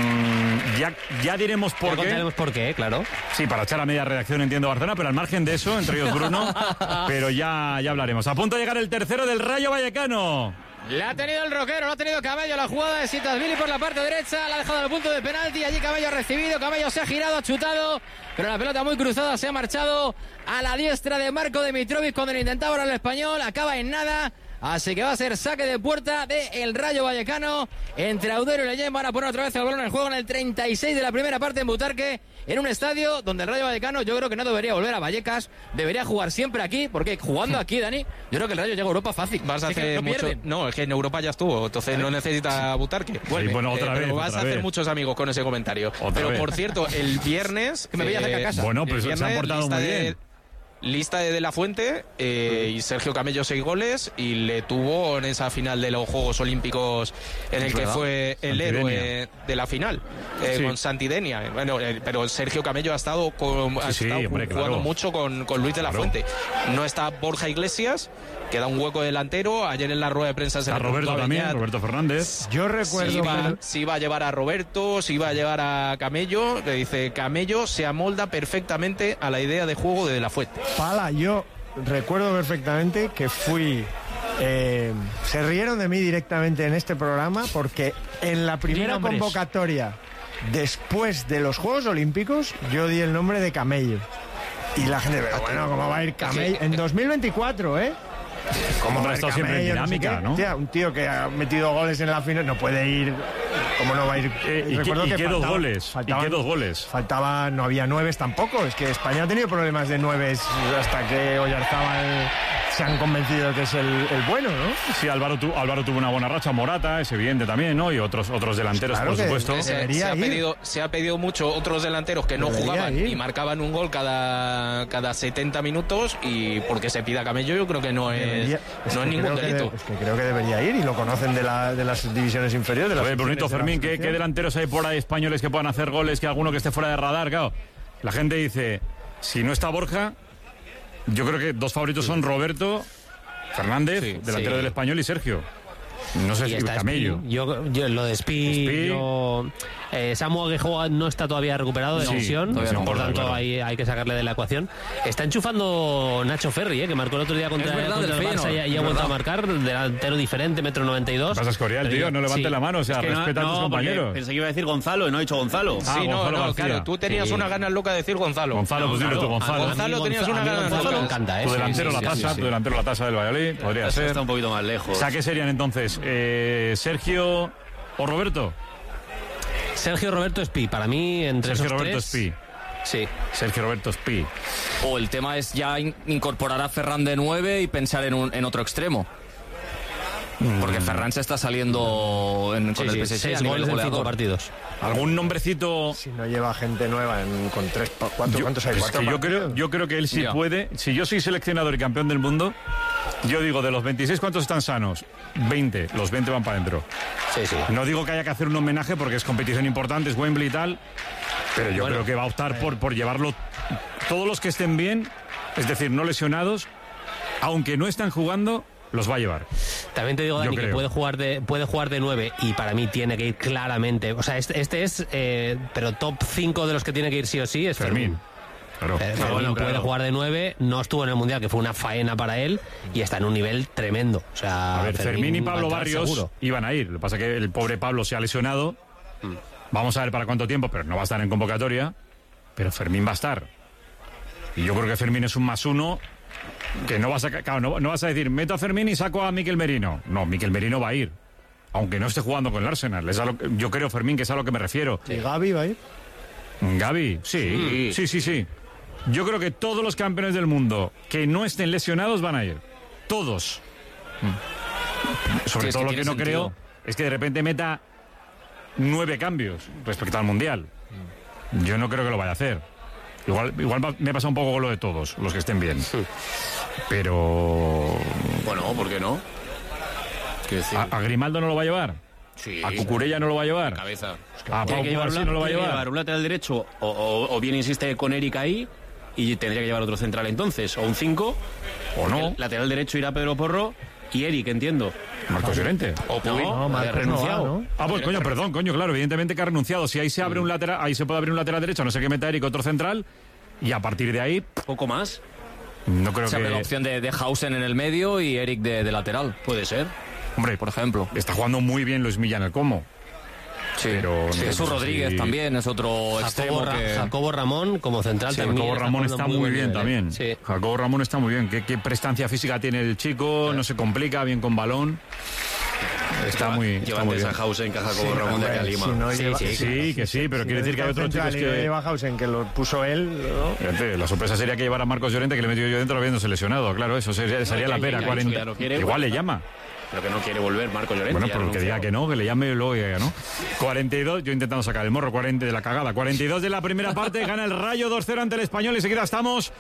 Mm, ya, ya diremos Ya por qué. contaremos por qué, claro. Sí, para echar a media redacción entiendo Barcelona, pero al margen de eso, entre ellos Bruno, pero ya, ya hablaremos. A punto de llegar el tercero del Rayo Vallecano. La ha tenido el Roquero, lo ha tenido Camello, la jugada de Sitasvili por la parte derecha, la ha dejado al punto de penalti, allí Camello ha recibido, Camello se ha girado, ha chutado, pero la pelota muy cruzada se ha marchado a la diestra de Marco Dimitrovic cuando lo intentaba ahora el español, acaba en nada. Así que va a ser saque de puerta de el Rayo Vallecano entre Audero y Leyen. Van a poner otra vez el balón en el juego en el treinta y seis de la primera parte en Butarque, en un estadio donde el Rayo Vallecano yo creo que no debería volver a Vallecas, debería jugar siempre aquí, porque jugando aquí, Dani, yo creo que el Rayo llega a Europa fácil. Vas a Así que hacer no mucho. pierden. No, es que en Europa ya estuvo, entonces no necesita Butarque. Vuelve. bueno, otra Eh, vez, pero vas otra a hacer vez. muchos amigos con ese comentario. Otra pero vez. por cierto, el viernes. Que me veía cerca de casa. Bueno, el pues se han viernes, portado lista muy de- bien. lista de De La Fuente eh, y Sergio Camello seis goles y le tuvo en esa final de los Juegos Olímpicos en el Es que verdad. fue el Santidenia. héroe de la final eh, Sí. con Santidenia. Bueno, eh, pero Sergio Camello ha estado, con, ha Sí, sí, estado hombre, jugando claro. mucho con, con Luis De La Claro. Fuente. No está Borja Iglesias, queda un hueco delantero. Ayer en la rueda de prensa se Está le preguntó Roberto a también, Beñat Roberto Fernández. Yo recuerdo si iba, que- si iba a llevar a Roberto, si iba a llevar a Camello. Le dice, Camello se amolda perfectamente a la idea de juego de De La Fuente. Pala, yo recuerdo perfectamente que fui... eh, se rieron de mí directamente en este programa porque en la primera nombres. convocatoria después de los Juegos Olímpicos yo di el nombre de Camello. Y la gente, pero bueno, ¿cómo va a ir Camello? En dos mil veinticuatro, ¿eh? ¿Cómo Hombre, va a ha ir estado siempre en Camello? No sé dinámica, qué. ¿no? Tía, un tío que ha metido goles en la final no puede ir... ¿Cómo no va a ir? Eh, ¿y qué- Recuerdo y que qué dos faltaban- goles? ¿Y faltaban- qué dos goles? Faltaba, no había nueves tampoco. Es que España ha tenido problemas de nueves hasta que Oyarzábal se han convencido de que es el, el bueno, ¿no? Sí, Álvaro, tu- Álvaro tuvo una buena racha, Morata es evidente también, ¿no? Y otros, otros delanteros, Claro por que supuesto. Se, se Debería ha ir. pedido, se ha pedido mucho otros delanteros que no Debería jugaban ir. y marcaban un gol cada, cada setenta minutos, y porque se pida Camello yo creo que no es, Debería- es no que es ningún creo que delito. de- es que creo que debería ir y lo conocen de, la, de las divisiones inferiores. De A las ver, Brunito secciones de la Fermín, ¿qué, selección. ¿qué delanteros hay por ahí españoles que puedan hacer goles, que alguno que esté fuera de radar? Claro, la gente dice, si no está Borja, yo creo que dos favoritos son Roberto Fernández, Sí, delantero sí. del Español, y Sergio. No sé Y si está Camello. Spi. Yo, yo lo de Spi, Spi. yo, eh, Samu Aguejoa no está todavía recuperado de Sí, lesión, todavía no, por claro, tanto claro. hay, hay que sacarle de la ecuación. Está enchufando Nacho Ferri, eh, que marcó el otro día contra, Es verdad, contra del el Barça Feyenoord, y, y es ha vuelto a verdad. marcar, delantero diferente, metro noventa y dos. Vas a escorial, tío, no levante Sí. la mano, o sea, Es que no- respeta a tus no, porque compañeros. Pensé que iba a decir Gonzalo y no ha dicho Gonzalo. Ah, sí, no, Gonzalo no, García. claro, tú tenías Sí. una ganas loca de decir Gonzalo. Gonzalo, pues dilo tú, Gonzalo. A Gonzalo A mí tenías Gonza- una a mí ganas Gonzalo loca. me encanta, ¿eh? Tu Sí, delantero sí, la sí, tasa, sí, sí. tu delantero la tasa del Valladolid, podría Esa ser. está un poquito más lejos. O sea, ¿qué serían entonces? Eh, ¿Sergio o Roberto? Sergio Roberto Spi, para mí entre Sergio esos Roberto tres, Spi. Sí. Sergio Roberto Spi. O el tema es ya in- incorporar a Ferran de nueve y pensar en, un, en otro extremo. Porque Ferran se está saliendo en, con Sí, el sí, P S G seis a nivel goles en cinco goleador. partidos. ¿Algún nombrecito? Si no lleva gente nueva en- con tres... pa- ¿cuánto- Yo- ¿Cuántos hay? es ¿Cuatro que yo partidos? creo, yo creo que él sí Ya. puede. Si yo soy seleccionador y campeón del mundo, yo digo, de los veintiséis, ¿cuántos están sanos? veinte. Los veinte van para adentro. Sí, sí. No digo que haya que hacer un homenaje porque es competición importante, es Wembley y tal, pero yo Bueno, creo que va a optar por, por llevarlo todos los que estén bien, es decir, no lesionados, aunque no están jugando, los va a llevar. También te digo, Yo Dani, que creo. puede jugar de puede jugar de nueve y para mí tiene que ir claramente. O sea, este, este es, eh, pero top cinco de los que tiene que ir sí o sí es Fermín. Fermín. Claro. Fer- Fermín bueno, puede claro. jugar de nueve, no estuvo en el Mundial, que fue una faena para él, y está en un nivel tremendo. O sea, A ver, Fermín y va a Pablo entrar Barrios seguro. iban a ir. Lo que pasa es que el pobre Pablo se ha lesionado. Vamos a ver para cuánto tiempo, pero no va a estar en convocatoria. Pero Fermín va a estar. Y yo creo que Fermín es un más uno que no vas a, claro, no, no vas a decir, meto a Fermín y saco a Miquel Merino. No, Miquel Merino va a ir. Aunque no esté jugando con el Arsenal. Es a lo que- yo creo, Fermín, que es a lo que me refiero. ¿Y Gavi va a ir? Gavi, sí, sí, sí, sí. Yo creo que todos los campeones del mundo que no estén lesionados van a ir. Todos. Sobre Sí, es todo que lo que tiene no sentido. creo es que de repente meta nueve cambios respecto al Mundial. Yo no creo que lo vaya a hacer. Igual, igual va- me pasa un poco con lo de todos, los que estén bien. Pero... Bueno, ¿por qué no? Quiero decir, ¿A, a Grimaldo no lo va a llevar? sí, ¿A Cucurella no lo va a llevar? cabeza. ¿A Tiene Pau que llevar Cubarsí un, no lo va a tiene que llevar? llevar un lateral derecho o, o- o bien insiste con Eric ahí y tendría que llevar otro central entonces, o un cinco, ¿O no? el lateral derecho irá Pedro Porro y Eric, entiendo. Marcos Llorente. O No, no, Marcos renunciado. no va, ¿no? Ah, pues coño, perdón, coño, claro, evidentemente que ha renunciado. Si ahí se abre un lateral, ahí se puede abrir un lateral derecho, a no sé qué meta Eric, otro central, y a partir de ahí, Poco más, no creo Se abre la que... opción de, de Hausen en el medio y Eric de, de lateral, puede ser. Hombre, por ejemplo. está jugando muy bien Luis Milla en el Como. Sí. Pero no Jesús sé Rodríguez si- también es otro extremo Jacobo, Ra- que... Jacobo Ramón como central Sí, también. Jacobo Ramón está jugando muy bien nivel, ¿eh? también. Sí. Jacobo Ramón está muy bien. ¿Qué, qué prestancia física tiene el chico? No se complica, bien con balón. Está Lleva- muy, lleva está muy antes bien. a Hausen que a Jacobo Ramón de aquí a Lima. Si no Sí, lleva- sí, Sí, claro. que sí, pero Si quiere decir que hay otros chicos central y no que... lleva Hausen, que lo puso él, ¿no? Fíjate, la sorpresa sería que llevara a Marcos Llorente, que le metió yo dentro habiéndose lesionado. Claro, eso sería, sería que la ya- pera. ya ha dicho cuarenta. que ya no quiere, Igual pues, le llama. Pero que no quiere volver Marco Llorente. Bueno, ya pero que renunció. diga que no, que le llame y luego diga que no. cuarenta y dos, yo intentando sacar el morro, cuarenta de la cagada. cuarenta y dos de la primera parte, gana el Rayo dos cero ante el Español y enseguida estamos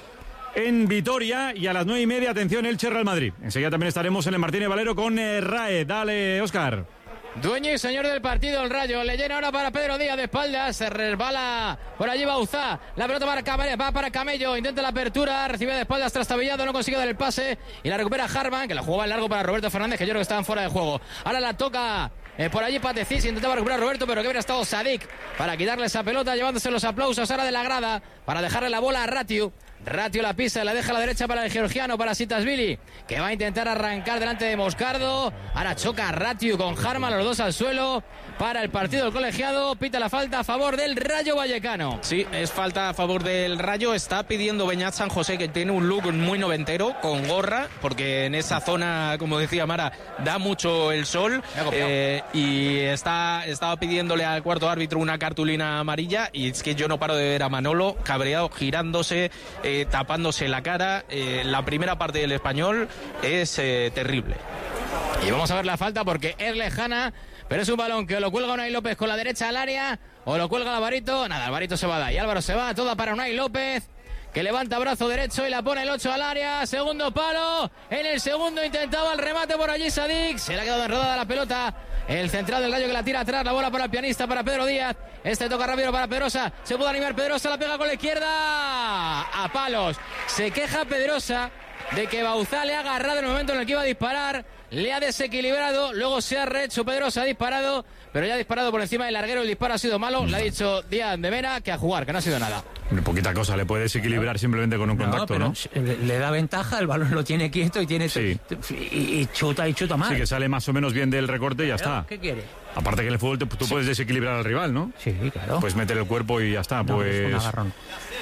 en Vitoria, y a las nueve y media, atención, Elche Real Madrid. Enseguida también estaremos en el Martínez Valero con eh, RAE. Dale, Óscar. Dueño y señor del partido, el Rayo. Le llena ahora para Pedro Díaz de espaldas. Se resbala por allí Bauzá. La pelota para Camello, va para Camello. Intenta la apertura. Recibe de espaldas trastabillado. No consigue dar el pase. Y la recupera Harman, que la jugaba en largo para Roberto Fernández, que yo creo que estaban fuera de juego. Ahora la toca eh, por allí Patecís. Intentaba recuperar a Roberto, pero que hubiera estado Sadik para quitarle esa pelota, llevándose los aplausos ahora de la grada para dejarle la bola a Ratiu. Ratiu la pisa, la deja a la derecha para el georgiano, para Sitasvili, que va a intentar arrancar delante de Moscardo. Ahora choca Ratiu con Harman, los dos al suelo. Para el partido del colegiado, pita la falta a favor del Rayo Vallecano. Sí, es falta a favor del Rayo. Está pidiendo Beñat San José, que tiene un look muy noventero, con gorra, porque en esa zona, como decía Mara, da mucho el sol. Eh, y está estaba pidiéndole al cuarto árbitro una cartulina amarilla. Y es que yo no paro de ver a Manolo cabreado, girándose, eh, tapándose la cara. Eh, la primera parte del Español es eh, terrible. Y vamos a ver la falta porque es lejana, pero es un balón que o lo cuelga Unai López con la derecha al área o lo cuelga Alvarito. Nada, Alvarito se va de ahí. Álvaro se va, toda para Unai López, que levanta brazo derecho y la pone el ocho al área. Segundo palo. En el segundo intentaba el remate por allí Sadik. Se le ha quedado enredada la pelota. El central del Rayo que la tira atrás. La bola para el pianista, para Pedro Díaz. Este toca rápido para Pedrosa. Se puede animar Pedrosa. La pega con la izquierda. A palos. Se queja Pedrosa de que Bauzá le ha agarrado en el momento en el que iba a disparar. Le ha desequilibrado, luego se ha rehecho Pedrosa, ha disparado, pero ya ha disparado por encima del larguero. El disparo ha sido malo, le ha dicho Díaz de Mera que a jugar, que no ha sido nada. Poquita cosa, le puede desequilibrar simplemente con un no, contacto, ¿no? Le da ventaja, el balón lo tiene quieto y tiene sí. y, y chuta y chuta más. Sí, que sale más o menos bien del recorte y ya está. ¿Qué quiere? Aparte que en el fútbol te, tú sí. puedes desequilibrar al rival, ¿no? Sí, claro. Pues meter el cuerpo y ya está, no, pues... Es un agarrón.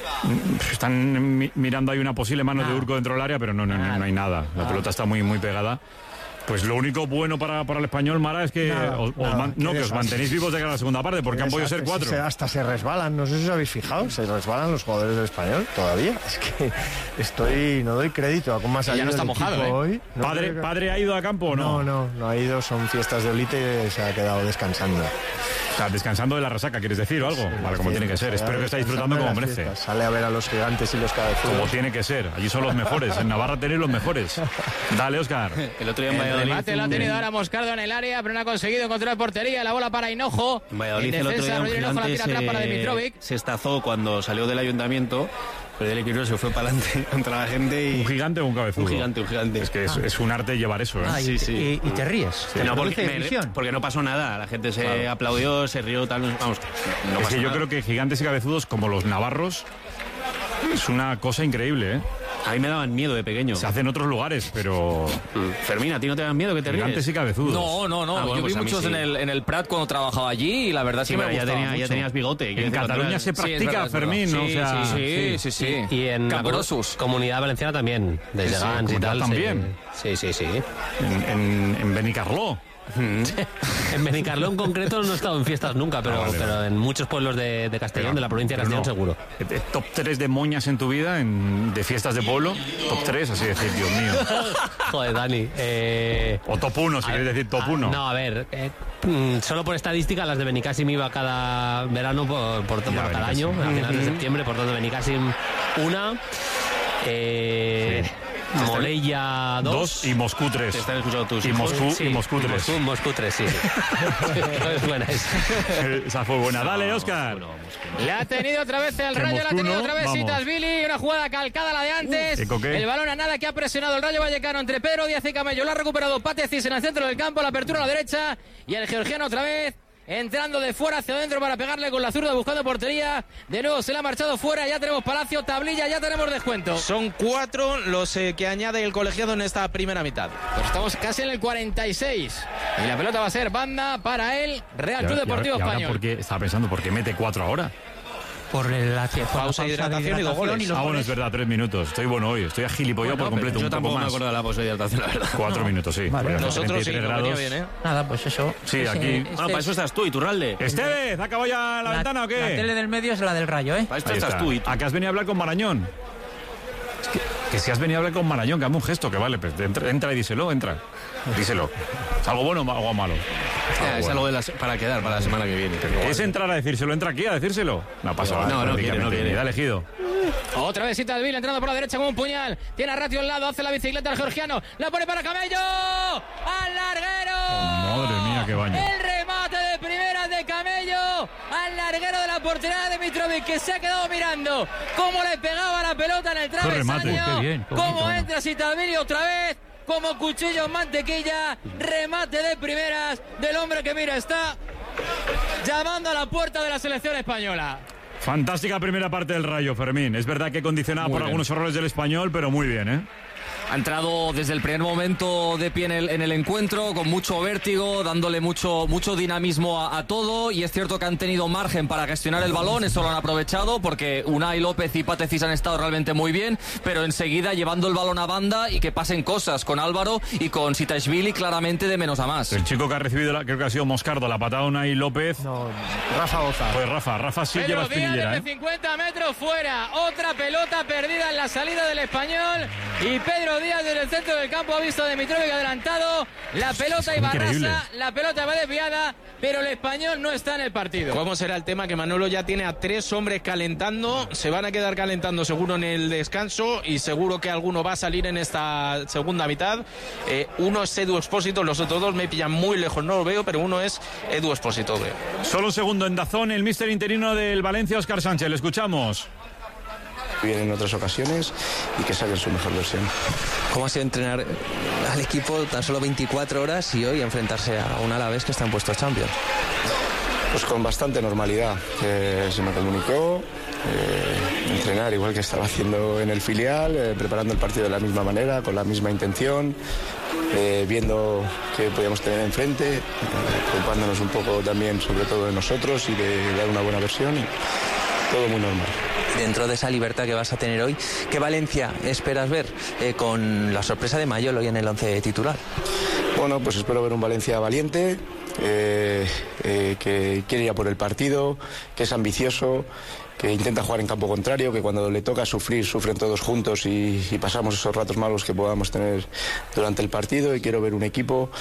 Están mi mirando ahí una posible mano ah. de Urco dentro del área, pero no, no, no, no hay nada. La ah. pelota está muy, muy pegada. Pues lo único bueno para, para el Español, Mara, es que nada, os, nada, os man, no, que os mantenéis vivos de cara a la segunda parte, porque han podido ser cuatro. Se, hasta se resbalan, no sé si os habéis fijado, se resbalan los jugadores del Español todavía. Es que estoy, no doy crédito a cómo ha salido ya no está el mojado, equipo ¿eh? hoy. No ¿Padre, que... ¿Padre ha ido a campo o no? No, no, no ha ido, son fiestas de Olite y se ha quedado descansando. O sea, descansando de la resaca, ¿quieres decir o algo? Sí, vale, como fiestas, tiene que ser. Espero que esté disfrutando como merece. Fiestas. Sale a ver a los gigantes y los cabezudos. Como tiene que ser. Allí son los mejores. En Navarra tenéis los mejores. Dale, Óscar. El otro día en el Valladolid... remate lo ha tenido ahora Moscardo en el área, pero no ha conseguido encontrar portería. La bola para Hinojo. En Valladolid en defensa, el otro día un gigante la tira para Dimitrovic. Se, se estazó cuando salió del ayuntamiento. Pero el equilibrio se fue para adelante contra la gente y... ¿Un gigante o un cabezudo? Un gigante, un gigante. Es que es, ah. es un arte llevar eso, ¿eh? Ah, y, sí, sí. Y, y te ríes. Sí. No, porque, me, porque no pasó nada. La gente se claro. aplaudió, se rió, tal... Vamos, no es pasó que yo nada. creo que gigantes y cabezudos, como los navarros, es una cosa increíble, ¿eh? A mí me daban miedo de pequeño. Se hace en otros lugares, pero... Fermín, ¿a ti no te dan miedo que te ríes? Gigantes y cabezudos. No, no, no. Ah, bueno, yo pues vi muchos sí. en, el, en el Prat cuando trabajaba allí y la verdad sí, es que me ya, gustaba tenía, mucho. ya tenías bigote. En Cataluña se practica, sí, verdad, Fermín, ¿no? Sí, o sea, sí, sí, sí, sí. Y, y en Camprosus. la Comunidad Valenciana también, desde sí, Gans y tal. También. Sí, sí, sí. En, en, en Benicarló. En Benicarló en concreto no he estado en fiestas nunca, pero, ah, vale, pero en muchos pueblos de, de Castellón, pero, de la provincia de Castellón, no. seguro. Top tres de moñas en tu vida, en, de fiestas de pueblo. Top tres, así decir, Dios mío. Joder, Dani. Eh... O top uno, si quieres decir top uno. No, a ver, eh, solo por estadística, las de Benicàssim iba cada verano por, por, por cada año, a finales de septiembre, por tanto Benicàssim una. Eh... Sí. Morella dos. dos y Moscú tres. Te están escuchando tus y Moscú, sí, y Moscú tres. Moscú, Moscú tres, sí. Es buena esa. Esa fue buena. Dale, Óscar. Le ha tenido otra vez el Rayo, le ha tenido otra vez Sitasvili. Una jugada calcada la de antes. Uh, el balón a nada que ha presionado el Rayo Vallecano entre Pedro Díaz y Camello. Lo ha recuperado Patecís en el centro del campo. La apertura a la derecha. Y el georgiano otra vez. Entrando de fuera hacia adentro para pegarle con la zurda buscando portería. De nuevo se le ha marchado fuera. Ya tenemos Palacio, tablilla, ya tenemos descuento. Son cuatro los eh, que añade el colegiado en esta primera mitad. Pues estamos casi en el cuarenta y seis. Y la pelota va a ser banda para el Real Club Deportivo y ahora, Español. Y ahora porque, estaba pensando, ¿por qué mete cuatro ahora? Por la por pausa de hidratación y dos goles. Y los ah, bueno, goles. es verdad, tres minutos. Estoy bueno hoy, estoy agilipollado bueno, por completo. Yo un tampoco poco me más. acuerdo de la pausa de hidratación, la verdad. Cuatro no. minutos, sí. Vale. Nosotros sí, grados. Bien, ¿eh? Nada, pues eso. Sí, Ese, aquí. Este Bueno, para eso estás tú, Iturralde. Estevez, ¿ha acabado ya la, la ventana o qué? La tele del medio es la del Rayo, ¿eh? Para esto Ahí estás está. tú y tú. ¿A qué has venido a hablar con Marañón? Es que, que si has venido a hablar con Marañón, que hazme un gesto, que vale, pues entra, entra y díselo, entra. Díselo. ¿Es algo bueno o algo malo? Ah, es algo de las, para quedar para la semana que viene. Es entrar a decírselo, entra aquí a decírselo. No pasa nada. No, no quiere, no quiere. Da elegido. Otra vez Cittadeville entrando por la derecha con un puñal. Tiene a Ratio al lado, hace la bicicleta al georgiano. La pone para Camello. ¡Al larguero! Oh, madre mía, qué baño. El remate de primeras de Camello al larguero de la portería de Mitrovic, que se ha quedado mirando cómo le pegaba la pelota en el travesaño. Qué bien, qué cómo bonito, entra Cittadeville otra vez. Como cuchillo en mantequilla, remate de primeras del hombre que, mira, está llamando a la puerta de la selección española. Fantástica primera parte del Rayo, Fermín. Es verdad que condicionada Muy por bien. algunos errores del español, pero muy bien, ¿eh? Ha entrado desde el primer momento de pie en el, en el encuentro, con mucho vértigo, dándole mucho, mucho dinamismo a, a todo, y es cierto que han tenido margen para gestionar el balón, eso lo han aprovechado, porque Unai López y Patecis han estado realmente muy bien, pero enseguida llevando el balón a banda y que pasen cosas con Álvaro y con Sitashvili claramente de menos a más. El chico que ha recibido, la, creo que ha sido Moscardo, la patada Unai López. No, Rafa Boza. Pues Rafa, Rafa sí Pedro lleva Díaz espinillera, desde ¿eh? cincuenta metros fuera, otra pelota perdida en la salida del español, y Pedro Díaz desde el centro del campo ha visto a Dimitrovic adelantado, la pelota iba increíble. rasa, la pelota va desviada, pero el español no está en el partido. ¿Cómo será el tema? Que Manolo ya tiene a tres hombres calentando, se van a quedar calentando seguro en el descanso y seguro que alguno va a salir en esta segunda mitad. Eh, uno es Edu Expósito, los otros dos me pillan muy lejos, no lo veo, pero uno es Edu Expósito. Veo. Solo un segundo en Dazón, el míster interino del Valencia, Óscar Sánchez, le escuchamos. Bien en otras ocasiones y que saquen su mejor versión. ¿Cómo ha sido entrenar al equipo tan solo veinticuatro horas y hoy enfrentarse a un Alavés que está en puestos Champions? Pues con bastante normalidad. Eh, se me comunicó eh, entrenar igual que estaba haciendo en el filial, eh, preparando el partido de la misma manera, con la misma intención, eh, viendo qué podíamos tener enfrente, eh, preocupándonos un poco también sobre todo de nosotros y de dar una buena versión. Y todo muy normal. Dentro de esa libertad que vas a tener hoy, ¿qué Valencia esperas ver eh, con la sorpresa de Mayol hoy en el once titular? Bueno, pues espero ver un Valencia valiente, eh, eh, que quiere ir a por el partido, que es ambicioso, que intenta jugar en campo contrario, que cuando le toca sufrir, sufren todos juntos y, y pasamos esos ratos malos que podamos tener durante el partido. Y quiero ver un equipo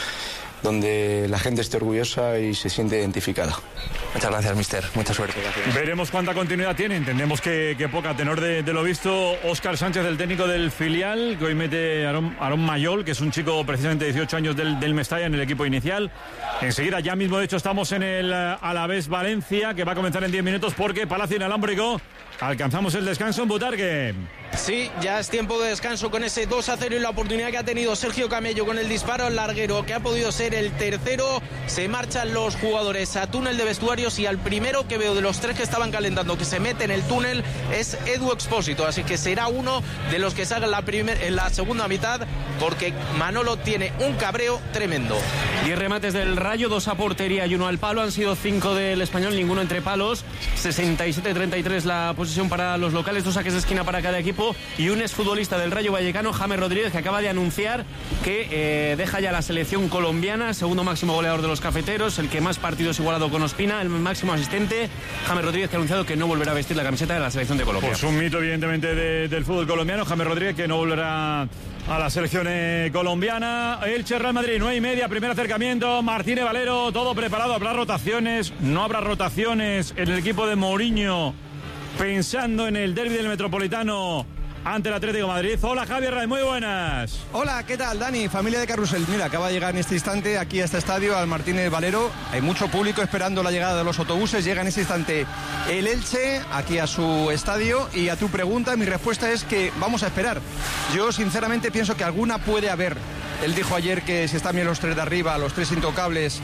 donde la gente esté orgullosa y se siente identificada. Muchas gracias, mister. Mucha suerte. Gracias. Veremos cuánta continuidad tiene. Entendemos que, que poca. Tenor de, de lo visto, Óscar Sánchez, el técnico del filial, que hoy mete a Aarón, Aarón Mayol, que es un chico precisamente de dieciocho años del, del Mestalla, en el equipo inicial. Enseguida, ya mismo, de hecho, estamos en el Alavés Valencia, que va a comenzar en diez minutos porque Palacio Inalámbrico. Alcanzamos el descanso en Butarque. Sí, ya es tiempo de descanso con ese dos a cero y la oportunidad que ha tenido Sergio Camello con el disparo al larguero, que ha podido ser el tercero. Se marchan los jugadores a túnel de vestuarios y al primero que veo de los tres que estaban calentando que se mete en el túnel es Edu Expósito, así que será uno de los que salgan la primer, en la segunda mitad, porque Manolo tiene un cabreo tremendo. Diez remates del Rayo, dos a portería y uno al palo. Han sido cinco del Español, ninguno entre palos. sesenta y siete treinta y tres la posesión para los locales, dos saques de esquina para cada equipo. Y un exfutbolista del Rayo Vallecano, James Rodríguez, que acaba de anunciar que eh, deja ya la selección colombiana, segundo máximo goleador de los cafeteros, el que más partidos igualado con Ospina, el máximo asistente. James Rodríguez, que ha anunciado que no volverá a vestir la camiseta de la selección de Colombia. Pues un mito, evidentemente, de, del fútbol colombiano. James Rodríguez, que no volverá a la selección eh, colombiana. Elche Real Madrid, nueve y media, primer acercamiento. Martínez Valero, todo preparado. Habrá rotaciones, no habrá rotaciones en el equipo de Mourinho, pensando en el derbi del Metropolitano ante el Atlético de Madrid. Hola, Javier Ray, muy buenas. Hola, ¿qué tal, Dani? Familia de Carrusel. Mira, acaba de llegar en este instante aquí a este estadio, al Martínez Valero. Hay mucho público esperando la llegada de los autobuses. Llega en este instante el Elche aquí a su estadio. Y a tu pregunta, mi respuesta es que vamos a esperar. Yo, sinceramente, pienso que alguna puede haber. Él dijo ayer que si están bien los tres de arriba, los tres intocables,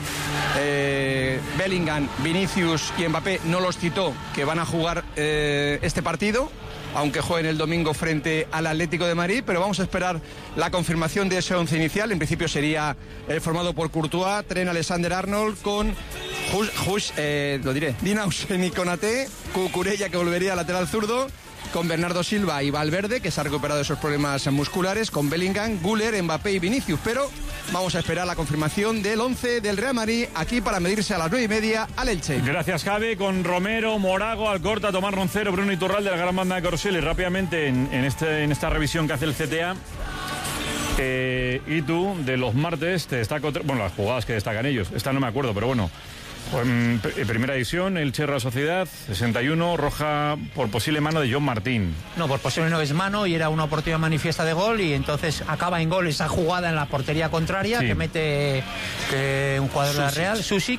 eh, Bellingham, Vinicius y Mbappé, no los citó, que van a jugar eh, este partido, aunque jueguen el domingo frente al Atlético de Madrid, pero vamos a esperar la confirmación de ese once inicial. En principio sería eh, formado por Courtois, Trent Alexander-Arnold, con Hush, Hush eh, lo diré, Dinausen y Konaté, Cucurella, que volvería a lateral zurdo, con Bernardo Silva y Valverde, que se ha recuperado de esos problemas musculares, con Bellingham, Güler, Mbappé y Vinicius. Pero vamos a esperar la confirmación del once del Real Madrid aquí para medirse a las nueve y media al Elche. Gracias, Javi, con Romero, Morago, Alcorta, Tomás Roncero, Bruno Iturralde de la gran banda de Carrusel. Y rápidamente en, en, este, en esta revisión que hace el C T A, Eh, y tú, de los martes, te destaca otra, bueno, las jugadas que destacan ellos, esta no me acuerdo, pero bueno. En primera división, el Real Sociedad, sesenta y uno, roja por posible mano de John Martín. No, por posible no es mano y era una oportunidad manifiesta de gol y entonces acaba en gol esa jugada en la portería contraria sí. que mete que un jugador de la Real, Susic,